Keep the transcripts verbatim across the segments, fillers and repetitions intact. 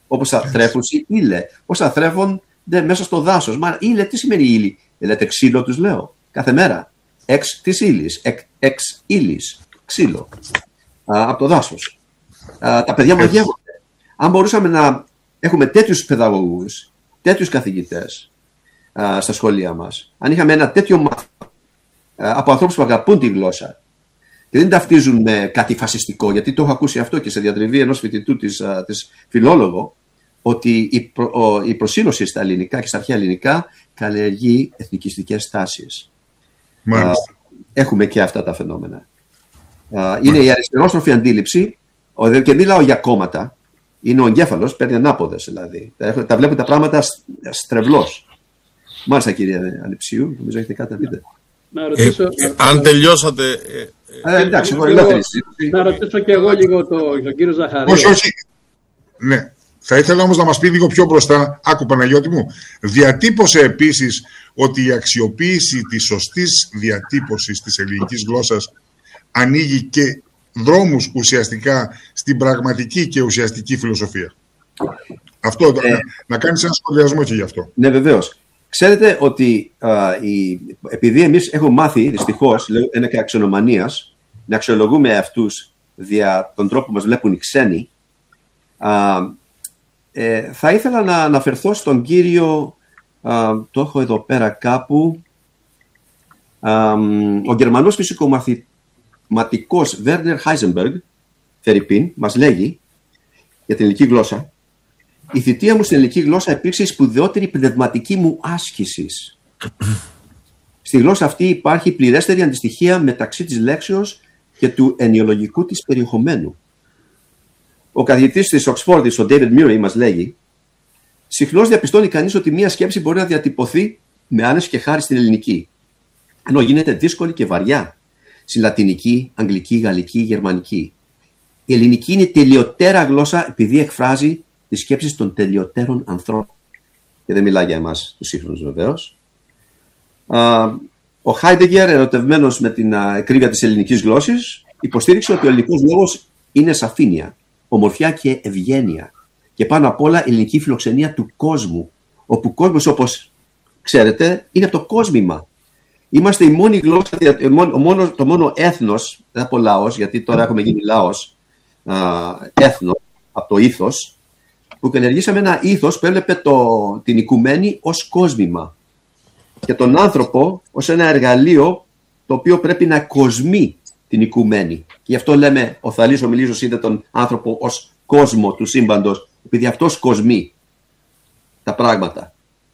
όπως θα θρέφουν ύλε, πώς θα θρέφονται μέσα στο δάσος. Μα ύλε, τι σημαίνει ύλη? Λέτε ξύλο, τους λέω, κάθε μέρα. Εξ της ύλης, εξ, εξ ύλης, ξύλο, α, από το δάσος. Α, τα παιδιά μαγεύονται. Αν μπορούσαμε να έχουμε τέτοιους παιδαγωγούς, τέτοιους καθηγητές α, στα σχολεία μας, αν είχαμε ένα τέτοιο μάθημα από ανθρώπους που αγαπούν τη γλώσσα και δεν ταυτίζουν με κάτι φασιστικό, γιατί το έχω ακούσει αυτό και σε διατριβή ενός φοιτητού της, της φιλόλογο, ότι η, προ, ο, η προσήλωση στα ελληνικά και στα αρχαία ελληνικά καλλιεργεί εθνικιστικές τάσεις. Α, έχουμε και αυτά τα φαινόμενα. Α, είναι Μάλιστα. η αριστερόστροφη αντίληψη, και μιλάω για κόμματα, είναι ο εγκέφαλος, παίρνει ανάποδες δηλαδή. Τα, τα βλέπουν τα πράγματα στρεβλώς. Μάλιστα, κύριε Αλεψίου, νομίζω έχετε κάτι να πείτε. Να ρωτήσω, ε, ε, αν τελειώσατε. Ε, ε, εντάξει, εγώ ελεύθερη. Να ρωτήσω και εγώ λίγο τον το κύριο Ζαχαρία. Όχι, όχι. Ναι. Θα ήθελα όμως να μας πει λίγο πιο μπροστά, άκου Παναγιώτη μου, διατύπωσε επίσης ότι η αξιοποίηση της σωστής διατύπωσης της ελληνικής γλώσσας ανοίγει και δρόμους ουσιαστικά στην πραγματική και ουσιαστική φιλοσοφία. Αυτό, ε, να κάνεις ένα σχολιασμό και γι' αυτό. Ναι, βεβαίως. Ξέρετε ότι α, η, επειδή εμείς έχουμε μάθει, δυστυχώς, είναι και αξιονομανίας, να αξιολογούμε αυτούς δια τον τρόπο που μας βλέπουν οι ξένοι, α, ε, θα ήθελα να αναφερθώ στον κύριο, α, το έχω εδώ πέρα κάπου, α, ο Γερμανός φυσικομαθηματικός Βέρνερ Χάιζενμπεργκ, Φερρυπίν, μας λέγει για την ελληνική γλώσσα: η θητεία μου στην ελληνική γλώσσα υπήρξε η σπουδαιότερη πνευματική μου άσκηση. Στη γλώσσα αυτή υπάρχει πληρέστερη αντιστοιχεία μεταξύ της λέξεως και του ενοιολογικού της περιεχομένου. Ο καθηγητής της Οξφόρδης, ο David Murray, μας λέγει: συχνώς διαπιστώνει κανείς ότι μία σκέψη μπορεί να διατυπωθεί με άνεση και χάρη στην ελληνική, ενώ γίνεται δύσκολη και βαριά στη λατινική, αγγλική, γαλλική, γερμανική. Η ελληνική είναι τελειωτέρα γλώσσα επειδή εκφράζει τις σκέψεις των τελειωτέρων ανθρώπων. Και δεν μιλάει για εμάς τους σύγχρονους βεβαίως. Ο Χάιντεγκερ, ερωτευμένος με την ακρίβεια της ελληνικής γλώσσης, υποστήριξε ότι ο ελληνικός λόγος είναι σαφήνεια, ομορφιά και ευγένεια. Και πάνω απ' όλα η ελληνική φιλοξενία του κόσμου, όπου ο κόσμος, όπως ξέρετε, είναι από το κόσμημα. Είμαστε η μόνη γλώσσα, το μόνο έθνος, δεν θα πω λαός, γιατί τώρα έχουμε γίνει λαός, έθνος, από το ήθος, που καλλιεργήσαμε ένα ήθος που έβλεπε το, την οικουμένη ως κόσμημα και τον άνθρωπο ως ένα εργαλείο το οποίο πρέπει να κοσμεί την οικουμένη. Και γι' αυτό λέμε, ο Θαλής Ομιλίζος είδε τον άνθρωπο ως κόσμο του σύμπαντος, επειδή αυτός κοσμεί τα πράγματα.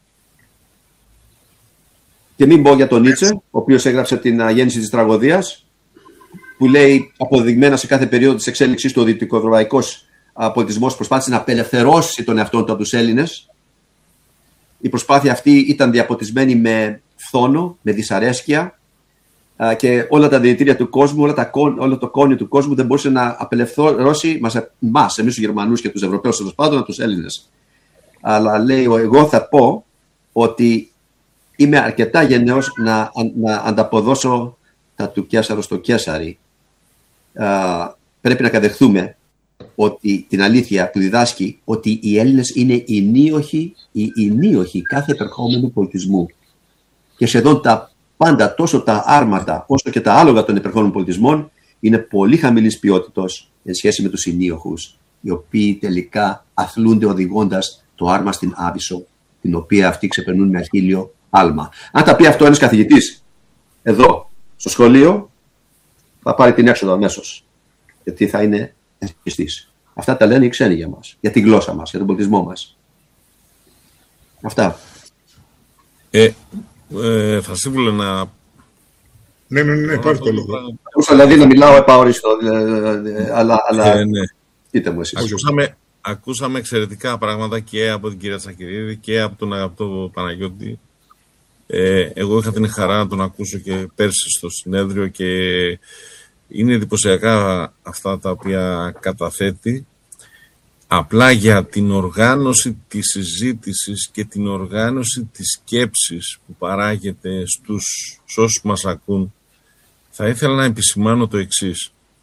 Και μην πω για τον Νίτσε, ο οποίος έγραψε την γέννηση της τραγωδίας, που λέει αποδειγμένα σε κάθε περίοδο της εξέλιξης του δυτικοευρωπαϊκός πολιτισμός προσπάθησε να απελευθερώσει τον εαυτό του από τους Έλληνες. Η προσπάθεια αυτή ήταν διαποτισμένη με φθόνο, με δυσαρέσκεια, και όλα τα δηλητήρια του κόσμου, όλα τα, όλο το κόνιο του κόσμου δεν μπορούσε να απελευθερώσει μας, εμείς τους Γερμανούς και τους Ευρωπαίους, τέλος πάντων, από τους Έλληνες. Αλλά λέει, εγώ θα πω ότι είμαι αρκετά γενναίος να, να ανταποδώσω τα του Κέσαρου στο Κέσαρι. Πρέπει να κατεχθούμε ότι την αλήθεια που διδάσκει ότι οι Έλληνες είναι οι νίοχοι, οι, οι νίοχοι κάθε επερχόμενου πολιτισμού. Και σχεδόν τα πάντα, τόσο τα άρματα όσο και τα άλογα των επερχόμενων πολιτισμών, είναι πολύ χαμηλής ποιότητος εν σχέση με τους ενίοχους, οι οποίοι τελικά αθλούνται οδηγώντας το άρμα στην Άβυσσο, την οποία αυτοί ξεπερνούν με αχίλιο άλμα. Αν τα πει αυτό ένας καθηγητής εδώ στο σχολείο, θα πάρει την έξοδο αμέσως, γιατί θα είναι εθνικιστής. Αυτά τα λένε οι ξένοι για μας, για τη γλώσσα μας, για τον πολιτισμό μας. Αυτά. Ε, ε, θα σύμβουλε να... Ναι, ναι, ναι, πάρει το λόγο. Μπορούσα δηλαδή να μιλάω επαόριστο, αλλά... αλλά... Ε, ναι. Πείτε μου εσείς. Ακούσαμε, ακούσαμε εξαιρετικά πράγματα και από την κυρία Τσακυρίδη και από τον αγαπητό Παναγιώτη. Ε, εγώ είχα την χαρά να τον ακούσω και πέρσι στο συνέδριο και είναι εντυπωσιακά αυτά τα οποία καταθέτει. Απλά για την οργάνωση της συζήτησης και την οργάνωση της σκέψης που παράγεται στους όσους μας ακούν, θα ήθελα να επισημάνω το εξής.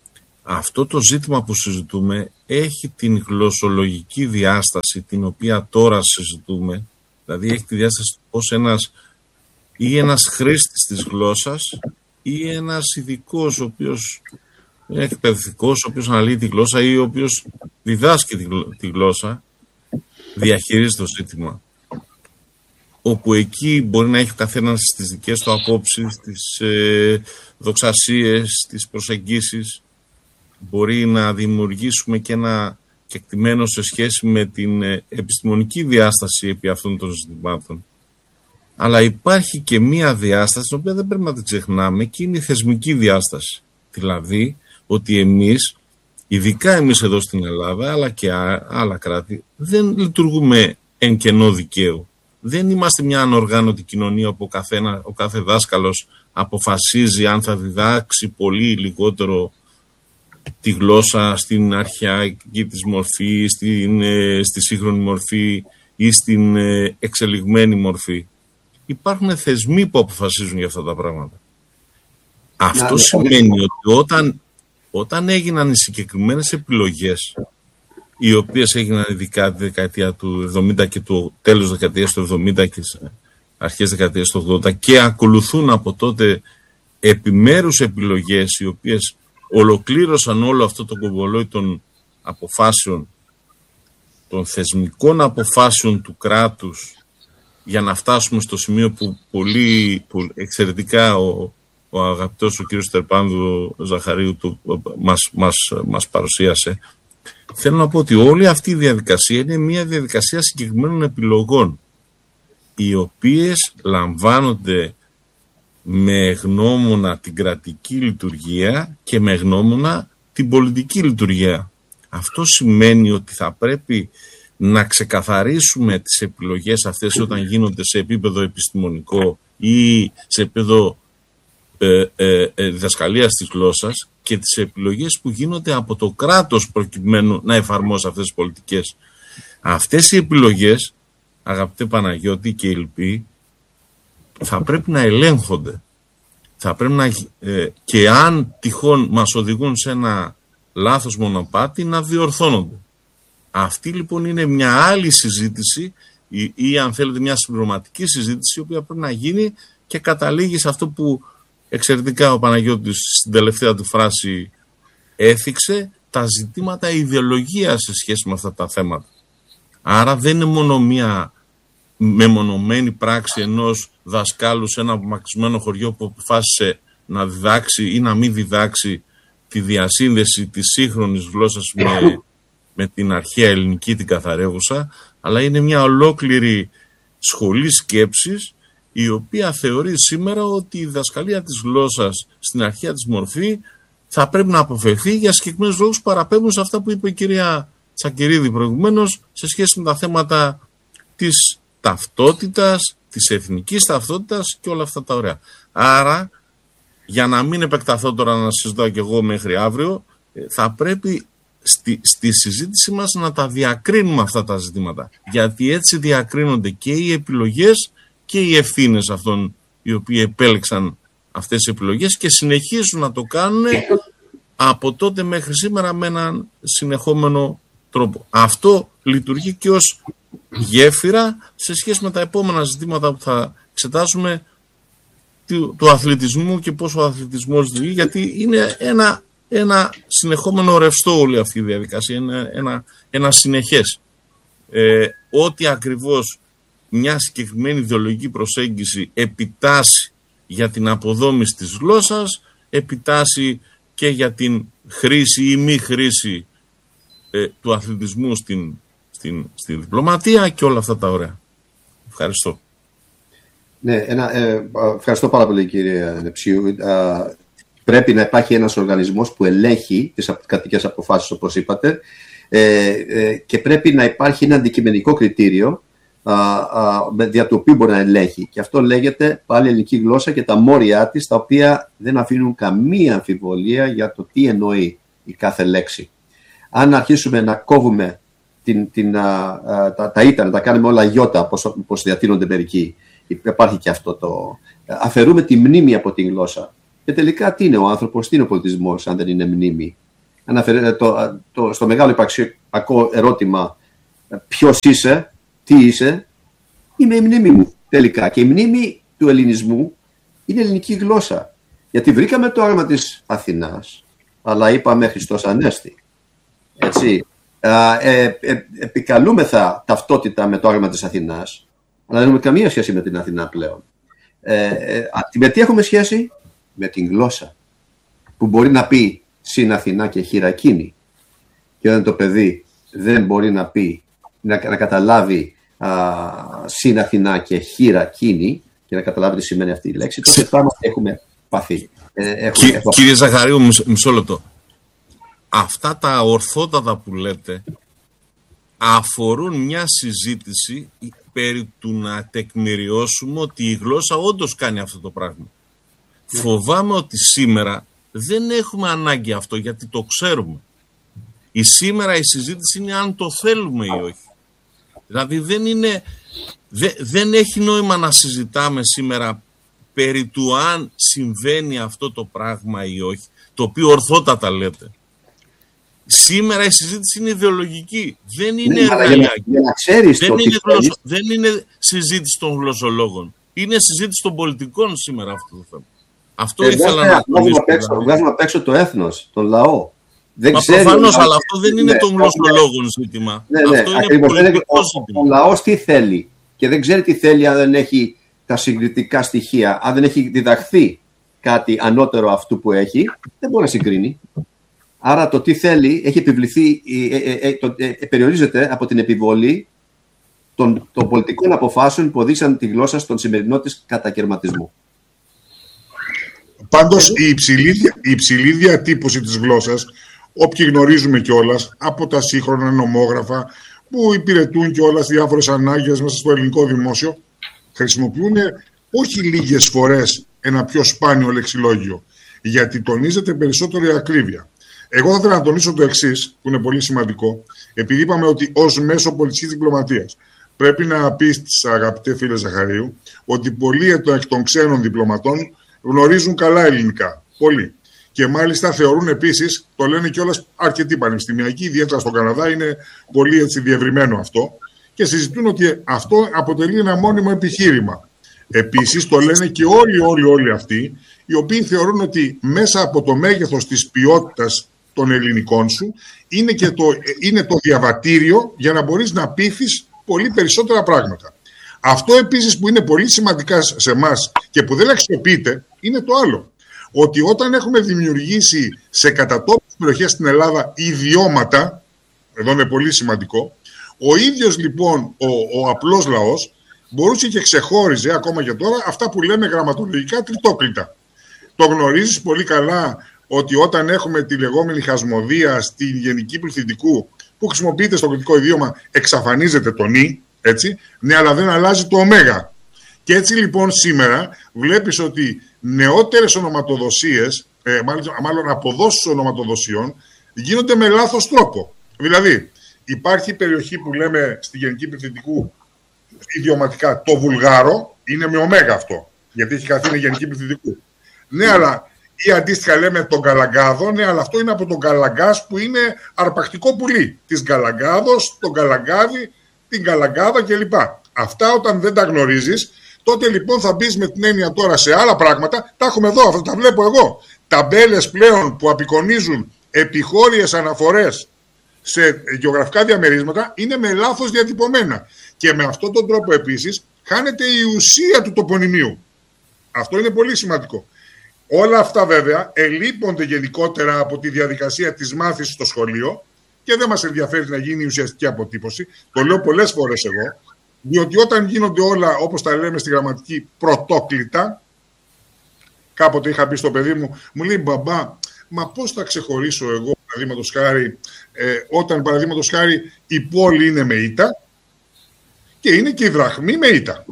αυτό το ζήτημα που συζητούμε έχει την γλωσσολογική διάσταση την οποία τώρα συζητούμε, δηλαδή έχει τη διάσταση πως ένας ή ένας χρήστης της γλώσσας ή ένας ειδικός ο οποίος είναι εκπαιδευτικός, ο οποίος αναλύει τη γλώσσα ή ο οποίος διδάσκει τη, γλω... τη γλώσσα, διαχειρίζει το ζήτημα. Όπου εκεί μπορεί να έχει ο καθένας τις δικές του απόψεις, τις ε, δοξασίες, τις προσεγγίσεις. Μπορεί να δημιουργήσουμε και ένα κεκτημένο σε σχέση με την ε, επιστημονική διάσταση επί αυτών των ζητημάτων. Αλλά υπάρχει και μία διάσταση, την οποία δεν πρέπει να την ξεχνάμε, και είναι η θεσμική διάσταση. Δηλαδή, ότι εμείς, ειδικά εμείς εδώ στην Ελλάδα, αλλά και άλλα κράτη, δεν λειτουργούμε εν κενό δικαίου. Δεν είμαστε μια ανοργάνωτη κοινωνία όπου ο, καθένα, ο κάθε δάσκαλος αποφασίζει αν θα διδάξει πολύ ή λιγότερο τη γλώσσα στην αρχαϊκή της μορφή, στην, στη σύγχρονη μορφή ή στην εξελιγμένη μορφή. Υπάρχουν θεσμοί που αποφασίζουν για αυτά τα πράγματα. Αυτό σημαίνει ότι όταν, όταν έγιναν οι συγκεκριμένες επιλογές, οι οποίες έγιναν ειδικά τη δεκαετία του εβδομήντα και το τέλος δεκαετίας του εβδομήντα και αρχές δεκαετίας του ογδόντα και ακολουθούν από τότε επιμέρους επιλογές οι οποίες ολοκλήρωσαν όλο αυτό το κομπολόι των αποφάσεων, των θεσμικών αποφάσεων του κράτους για να φτάσουμε στο σημείο που πολύ που εξαιρετικά ο, ο αγαπητός ο κύριος Τερπάνδου Ζαχαρίου του, μας, μας, μας παρουσίασε. Θέλω να πω ότι όλη αυτή η διαδικασία είναι μια διαδικασία συγκεκριμένων επιλογών, οι οποίες λαμβάνονται με γνώμονα την κρατική λειτουργία και με γνώμονα την πολιτική λειτουργία. Αυτό σημαίνει ότι θα πρέπει να ξεκαθαρίσουμε τις επιλογές αυτές όταν γίνονται σε επίπεδο επιστημονικό ή σε επίπεδο ε, ε, ε, διδασκαλίας της γλώσσας και τις επιλογές που γίνονται από το κράτος προκειμένου να εφαρμόσει αυτές τις πολιτικές. Αυτές οι επιλογές, αγαπητέ Παναγιώτη και Ηλπή, θα πρέπει να ελέγχονται. Θα πρέπει να, ε, και αν τυχόν μας οδηγούν σε ένα λάθος μονοπάτι, να διορθώνονται. Αυτή λοιπόν είναι μια άλλη συζήτηση ή, ή αν θέλετε μια συμπληρωματική συζήτηση, η οποία πρέπει να γίνει και καταλήγει σε αυτό που εξαιρετικά ο Παναγιώτης στην τελευταία του φράση έθιξε, τα ζητήματα ιδεολογίας σε σχέση με αυτά τα θέματα. Άρα δεν είναι μόνο μια μεμονωμένη πράξη ενός δασκάλου σε ένα απομακρυσμένο χωριό που αποφάσισε να διδάξει ή να μην διδάξει τη διασύνδεση της σύγχρονης γλώσσας με, με την αρχαία ελληνική, την καθαρέγουσα, αλλά είναι μια ολόκληρη σχολή σκέψης η οποία θεωρεί σήμερα ότι η διδασκαλία της γλώσσας στην αρχαία της μορφή θα πρέπει να αποφευθεί για συγκεκριμένους λόγους που παραπέμπουν σε αυτά που είπε η κυρία Τσακυρίδη προηγουμένως σε σχέση με τα θέματα της ταυτότητας, της εθνικής ταυτότητας και όλα αυτά τα ωραία. Άρα, για να μην επεκταθώ τώρα να συζητάω κι εγώ μέχρι αύριο, θα πρέπει στη, στη συζήτηση μας να τα διακρίνουμε αυτά τα ζητήματα. Γιατί έτσι διακρίνονται και οι επιλογές και οι ευθύνες αυτών οι οποίοι επέλεξαν αυτές τις επιλογές και συνεχίζουν να το κάνουν από τότε μέχρι σήμερα με έναν συνεχόμενο τρόπο. Αυτό λειτουργεί και ως γέφυρα σε σχέση με τα επόμενα ζητήματα που θα εξετάσουμε του, του αθλητισμού και πώς ο αθλητισμός λειτουργεί, γιατί είναι ένα, ένα συνεχόμενο ρευστό όλη αυτή η διαδικασία, είναι ένα, ένα συνεχές. Ε, ό,τι ακριβώς μια συγκεκριμένη ιδεολογική προσέγγιση επιτάσσει για την αποδόμηση της γλώσσας, επιτάσσει και για την χρήση ή μη χρήση ε, του αθλητισμού στην, στην, στην διπλωματία και όλα αυτά τα ωραία. Ευχαριστώ. Ναι, ένα, ε, ευχαριστώ πάρα πολύ κύριε Νεψίου. Ε, πρέπει να υπάρχει ένας οργανισμός που ελέγχει τις κρατικές αποφάσεις όπως είπατε ε, ε, και πρέπει να υπάρχει ένα αντικειμενικό κριτήριο α, α, δια του οποίου μπορεί να ελέγχει. Και αυτό λέγεται πάλι ελληνική γλώσσα και τα μόρια της, τα οποία δεν αφήνουν καμία αμφιβολία για το τι εννοεί η κάθε λέξη. Αν αρχίσουμε να κόβουμε την, την, α, α, τα, τα ήττα, να τα κάνουμε όλα γιώτα, όπως, όπως διατείνονται μερικοί, υπάρχει και αυτό το... Αφαιρούμε τη μνήμη από την γλώσσα. Και τελικά τι είναι ο άνθρωπος, τι είναι ο πολιτισμός, αν δεν είναι μνήμη. αναφερε, το, το, στο μεγάλο υπαρξιακό ερώτημα ποιος είσαι, τι είσαι, είμαι η μνήμη μου τελικά. Και η μνήμη του ελληνισμού είναι ελληνική γλώσσα. Γιατί βρήκαμε το όραμα της Αθηνάς, αλλά είπαμε Χριστός Ανέστη. Έτσι. Ε, ε, ε, επικαλούμεθα ταυτότητα με το όραμα της Αθηνάς, αλλά δεν έχουμε καμία σχέση με την Αθηνά πλέον. Ε, ε, με τι έχουμε σχέση? Με την γλώσσα, που μπορεί να πει συν Αθηνά και χειρακίνη, και όταν το παιδί δεν μπορεί να πει, να, να καταλάβει α, συν Αθηνά και χειρακίνη και να καταλάβει τι σημαίνει αυτή η λέξη, τότε πράγματι έχουμε παθεί. Ε, έχουμε, Κυ, έχουμε... Κύριε Ζαχαρίου, μισό, μισό λεπτό. Αυτά τα ορθότατα που λέτε αφορούν μια συζήτηση περί του να τεκμηριώσουμε ότι η γλώσσα όντως κάνει αυτό το πράγμα. Yeah. Φοβάμαι ότι σήμερα δεν έχουμε ανάγκη αυτό, γιατί το ξέρουμε. Η σήμερα η συζήτηση είναι αν το θέλουμε ή όχι. Δηλαδή δεν είναι, δε, δεν έχει νόημα να συζητάμε σήμερα περί του αν συμβαίνει αυτό το πράγμα ή όχι, το οποίο ορθότατα λέτε. Σήμερα η συζήτηση είναι ιδεολογική. Δεν είναι ναι, εργαλειακή. Για να ξέρεις δεν, το είναι τι γλωσσο, δεν είναι συζήτηση των γλωσσολόγων. Είναι συζήτηση των πολιτικών σήμερα αυτό το θέμα. Αυτό ε, ήθελα βέβαια, να βγάζουμε απ' έξω, βγάζουμε απ' έξω το έθνος, τον λαό. Δεν Μα ξέρει, προφανώς, αλλά αυτό δεν είναι ναι, των γλωσσολόγων ζήτημα. Ναι, ναι, αυτό είναι ακριβώς, πολιτικό ο, ζήτημα. Ο λαός τι θέλει και δεν ξέρει τι θέλει αν δεν έχει τα συγκριτικά στοιχεία, αν δεν έχει διδαχθεί κάτι ανώτερο αυτού που έχει, δεν μπορεί να συγκρίνει. Άρα το τι θέλει έχει επιβληθεί, ε, ε, ε, το, ε, ε, περιορίζεται από την επιβολή των, των πολιτικών αποφάσεων που οδήγησαν τη γλώσσα στον σημερινό της κατακαιρματισμό. Πάντως η υψηλή, η υψηλή διατύπωση της γλώσσας, όποιοι γνωρίζουμε κιόλας από τα σύγχρονα νομόγραφα που υπηρετούν κιόλας διάφορες ανάγκες μέσα στο ελληνικό δημόσιο, χρησιμοποιούν όχι λίγες φορές ένα πιο σπάνιο λεξιλόγιο, γιατί τονίζεται περισσότερο η ακρίβεια. Εγώ θα ήθελα να τονίσω το εξής, που είναι πολύ σημαντικό, επειδή είπαμε ότι ως μέσο πολιτικής διπλωματίας πρέπει να πεις στις αγαπητέ φίλε Ζαχαρίου ότι πολλοί εκ των ξένων διπλωματών γνωρίζουν καλά ελληνικά. Πολλοί. Και μάλιστα θεωρούν επίσης, το λένε κιόλας αρκετοί πανεπιστημιακοί, ιδιαίτερα στον Καναδά, είναι πολύ έτσι διευρυμένο αυτό, και συζητούν ότι αυτό αποτελεί ένα μόνιμο επιχείρημα. Επίσης το λένε και όλοι, όλοι, όλοι αυτοί, οι οποίοι θεωρούν ότι μέσα από το μέγεθος της ποιότητας των ελληνικών σου είναι, και το, είναι το διαβατήριο για να μπορείς να πείθεις πολύ περισσότερα πράγματα. Αυτό επίσης που είναι πολύ σημαντικά σε εμάς και που δεν αξιοποιείται είναι το άλλο. Ότι όταν έχουμε δημιουργήσει σε κατατόπους περιοχές στην Ελλάδα ιδιώματα, εδώ είναι πολύ σημαντικό, ο ίδιος λοιπόν ο, ο απλός λαός μπορούσε και ξεχώριζε ακόμα και τώρα αυτά που λέμε γραμματολογικά τριτόκλητα. Το γνωρίζεις πολύ καλά ότι όταν έχουμε τη λεγόμενη χασμοδία στην γενική πληθυντικού που χρησιμοποιείται στο κριτικό ιδίωμα εξαφανίζεται το νη, έτσι, ναι, αλλά δεν αλλάζει το ωμέγα. Και έτσι λοιπόν σήμερα βλέπεις ότι νεότερες ονοματοδοσίες, ε, μάλλον, μάλλον αποδόσεις ονοματοδοσιών γίνονται με λάθος τρόπο. Δηλαδή υπάρχει περιοχή που λέμε στη γενική πληθυντικού ιδιωματικά το Βουλγάρο, είναι με ωμέγα αυτό, γιατί έχει καθίσει γενική πληθυντικού. Ναι, αλλά ή αντίστοιχα λέμε τον Καλαγκάδο, ναι, αλλά αυτό είναι από τον Καλαγκάς που είναι αρπακτικό πουλί. Της Καλαγκάδος, τον Καλαγκάδι, την Καλαγκάδα κλπ. Αυτά όταν δεν τα γνωρίζεις, τότε λοιπόν θα μπεις με την έννοια τώρα σε άλλα πράγματα. Τα έχουμε εδώ, αυτά τα βλέπω εγώ. Ταμπέλες πλέον που απεικονίζουν επιχώριες αναφορές σε γεωγραφικά διαμερίσματα είναι με λάθος διατυπωμένα. Και με αυτόν τον τρόπο επίσης χάνεται η ουσία του τοπονημίου. Αυτό είναι πολύ σημαντικό. Όλα αυτά βέβαια ελείπονται γενικότερα από τη διαδικασία της μάθησης στο σχολείο και δεν μας ενδιαφέρει να γίνει η ουσιαστική αποτύπωση. Το λέω πολλές φορές εγώ, διότι όταν γίνονται όλα, όπως τα λέμε στη γραμματική, πρωτόκλητα, κάποτε είχα πει στο παιδί μου, μου λέει μπαμπά, μα πώς θα ξεχωρίσω εγώ, παραδείγματος χάρη, ε, όταν παραδείγματος χάρη η πόλη είναι με ήττα και είναι και η δραχμή με ήττα.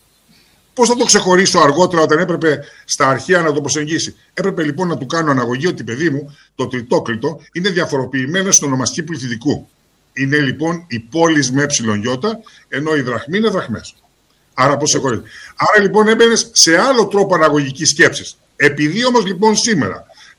Πώς θα το ξεχωρίσω αργότερα όταν έπρεπε στα αρχαία να το προσεγγίσει. Έπρεπε λοιπόν να του κάνω αναγωγή ότι παιδί μου το τριτόκλητο είναι διαφοροποιημένο στο ονομαστική πληθυντικού. Είναι λοιπόν η πόλη με ε, ενώ η δραχμή είναι δραχμές. Άρα πώς ξεχωρίζει. Άρα λοιπόν έμπαινες σε άλλο τρόπο αναγωγικής σκέψης. Επειδή όμως λοιπόν σήμερα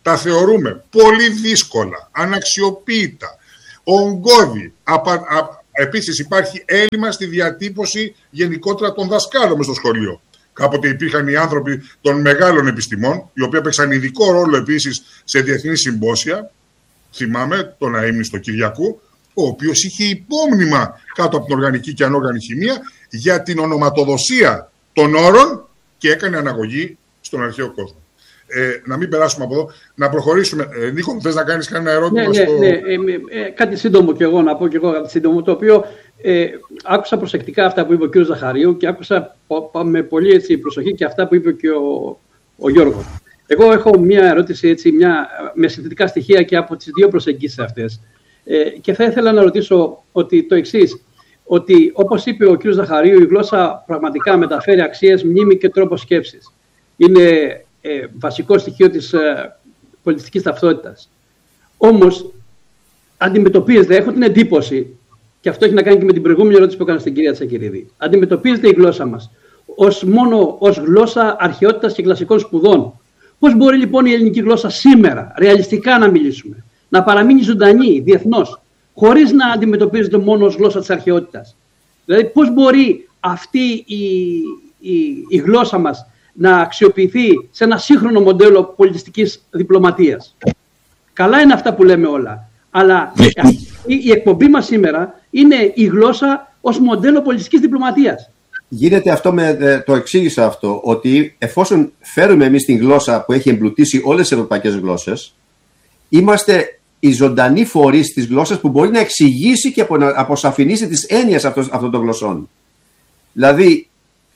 τα θεωρούμε πολύ δύσκολα, αναξιοποίητα, ογκώδη. Απα, α, επίσης υπάρχει έλλειμμα στη διατύπωση γενικότερα των δασκάλων μες στο σχολείο. Κάποτε υπήρχαν οι άνθρωποι των μεγάλων επιστημών, οι οποίοι έπαιξαν ειδικό ρόλο επίσης σε διεθνή συμπόσια. Θυμάμαι τον αείμνηστο Κυριακού, ο οποίος είχε υπόμνημα κάτω από την οργανική και ανόργανη χημεία για την ονοματοδοσία των όρων και έκανε αναγωγή στον αρχαίο κόσμο. Ε, να μην περάσουμε από εδώ, να προχωρήσουμε. Ε, Νίκο, θες να κάνεις κανένα ερώτημα? Ναι, ναι, στο... ναι. Ε, ε, κάτι σύντομο κι εγώ να πω κι εγώ κάτι σύντομο, το οποίο ε, άκουσα προσεκτικά αυτά που είπε ο κ. Ζαχαρίου και άκουσα με πολύ έτσι, προσοχή και αυτά που είπε και ο, ο Γιώργος. Εγώ έχω μια ερώτηση έτσι, μια, με συνθετικά στοιχεία και από τις δύο προσεγγίσεις αυτές. Ε, και θα ήθελα να ρωτήσω ότι το εξής, ότι όπως είπε ο κ. Ζαχαρίου, η γλώσσα πραγματικά μεταφέρει αξίες, μνήμη και τρόπο σκέψης. Είναι ε, βασικό στοιχείο της ε, πολιτιστικής ταυτότητας. Όμως, αντιμετωπίζεται, έχω την εντύπωση, και αυτό έχει να κάνει και με την προηγούμενη ερώτηση που έκανα στην κυρία Τσακυρίδη, αντιμετωπίζεται η γλώσσα μας ως μόνο ως γλώσσα αρχαιότητας και κλασικών σπουδών. Πώς μπορεί λοιπόν η ελληνική γλώσσα σήμερα, ρεαλιστικά να μιλήσουμε, να παραμείνει ζωντανή διεθνώς, χωρίς να αντιμετωπίζεται μόνο ως γλώσσα της αρχαιότητας? Δηλαδή, πώς μπορεί αυτή η, η, η γλώσσα μας να αξιοποιηθεί σε ένα σύγχρονο μοντέλο πολιτιστικής διπλωματίας? Καλά είναι αυτά που λέμε όλα, αλλά η, η εκπομπή μας σήμερα είναι η γλώσσα ως μοντέλο πολιτιστικής διπλωματίας. Γίνεται αυτό με, το εξήγησα αυτό, ότι εφόσον φέρουμε εμείς την γλώσσα που έχει εμπλουτίσει όλες τις ευρωπαϊκές γλώσσες, είμαστε οι ζωντανοί φορείς της γλώσσας που μπορεί να εξηγήσει και να αποσαφηνίσει τις έννοιες αυτών, αυτών των γλωσσών. Δηλαδή,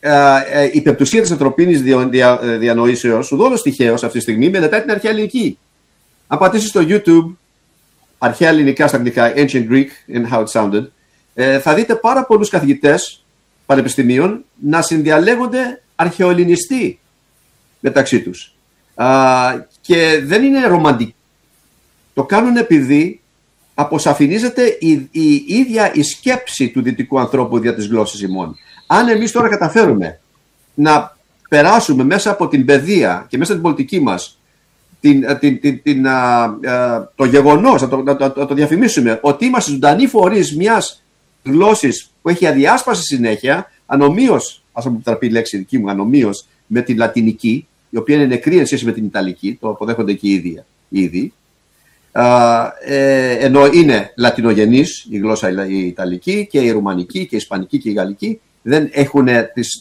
ε, η πεπτουσία της ανθρωπίνης δια, δια, διανοήσεως, ουδόλως τυχαίως αυτή τη στιγμή, μελετάει την αρχαία ελληνική. Αν πατήσεις στο YouTube, αρχαία ελληνικά στα αγγλικά, Ancient Greek and how it sounded, ε, θα δείτε πάρα πολλούς καθηγητές πανεπιστημίων να συνδιαλέγονται αρχαιοελληνιστή μεταξύ τους. Α, και δεν είναι ρομαντική. Το κάνουν επειδή αποσαφηνίζεται η, η, η ίδια η σκέψη του δυτικού ανθρώπου δια της γλώσσης ημών. Αν εμείς τώρα καταφέρουμε να περάσουμε μέσα από την παιδεία και μέσα από την πολιτική μας την, την, την, την, α, α, το γεγονός, να το, να, το, να το διαφημίσουμε, ότι είμαστε ζωντανοί φορείς μιας γλώσσης που έχει αδιάσπαση συνέχεια, ανομοίως, ας μου επιτραπεί η λέξη δική μου, ανομοίως με την λατινική, η οποία είναι νεκρή εν σχέση με την ιταλική, το αποδέχονται και οι ίδιοι, ήδη. Uh, ε, ενώ είναι λατινογενής η γλώσσα η ιταλική και η ρουμανική και η ισπανική και η γαλλική, δεν έχουν, τις,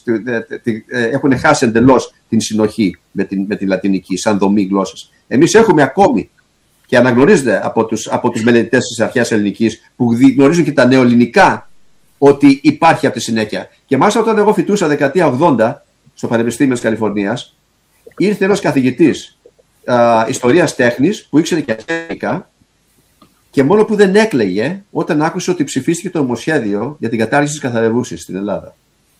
έχουν χάσει εντελώς την συνοχή με την, με την λατινική σαν δομή γλώσσας. Εμείς έχουμε ακόμη, και αναγνωρίζεται από τους, από τους μελετητές της αρχαίας ελληνικής που γνωρίζουν και τα νεοελληνικά, ότι υπάρχει αυτή τη συνέχεια. Και μάλιστα όταν εγώ φοιτούσα δεκαετία ογδόντα στο Πανεπιστήμιο της Καλιφορνίας, ήρθε ένας καθηγητής Uh, ιστορίας τέχνης που ήξερε και αρχαία και μόνο που δεν έκλαιγε όταν άκουσε ότι ψηφίστηκε το νομοσχέδιο για την κατάργηση της καθαρευσής στην Ελλάδα.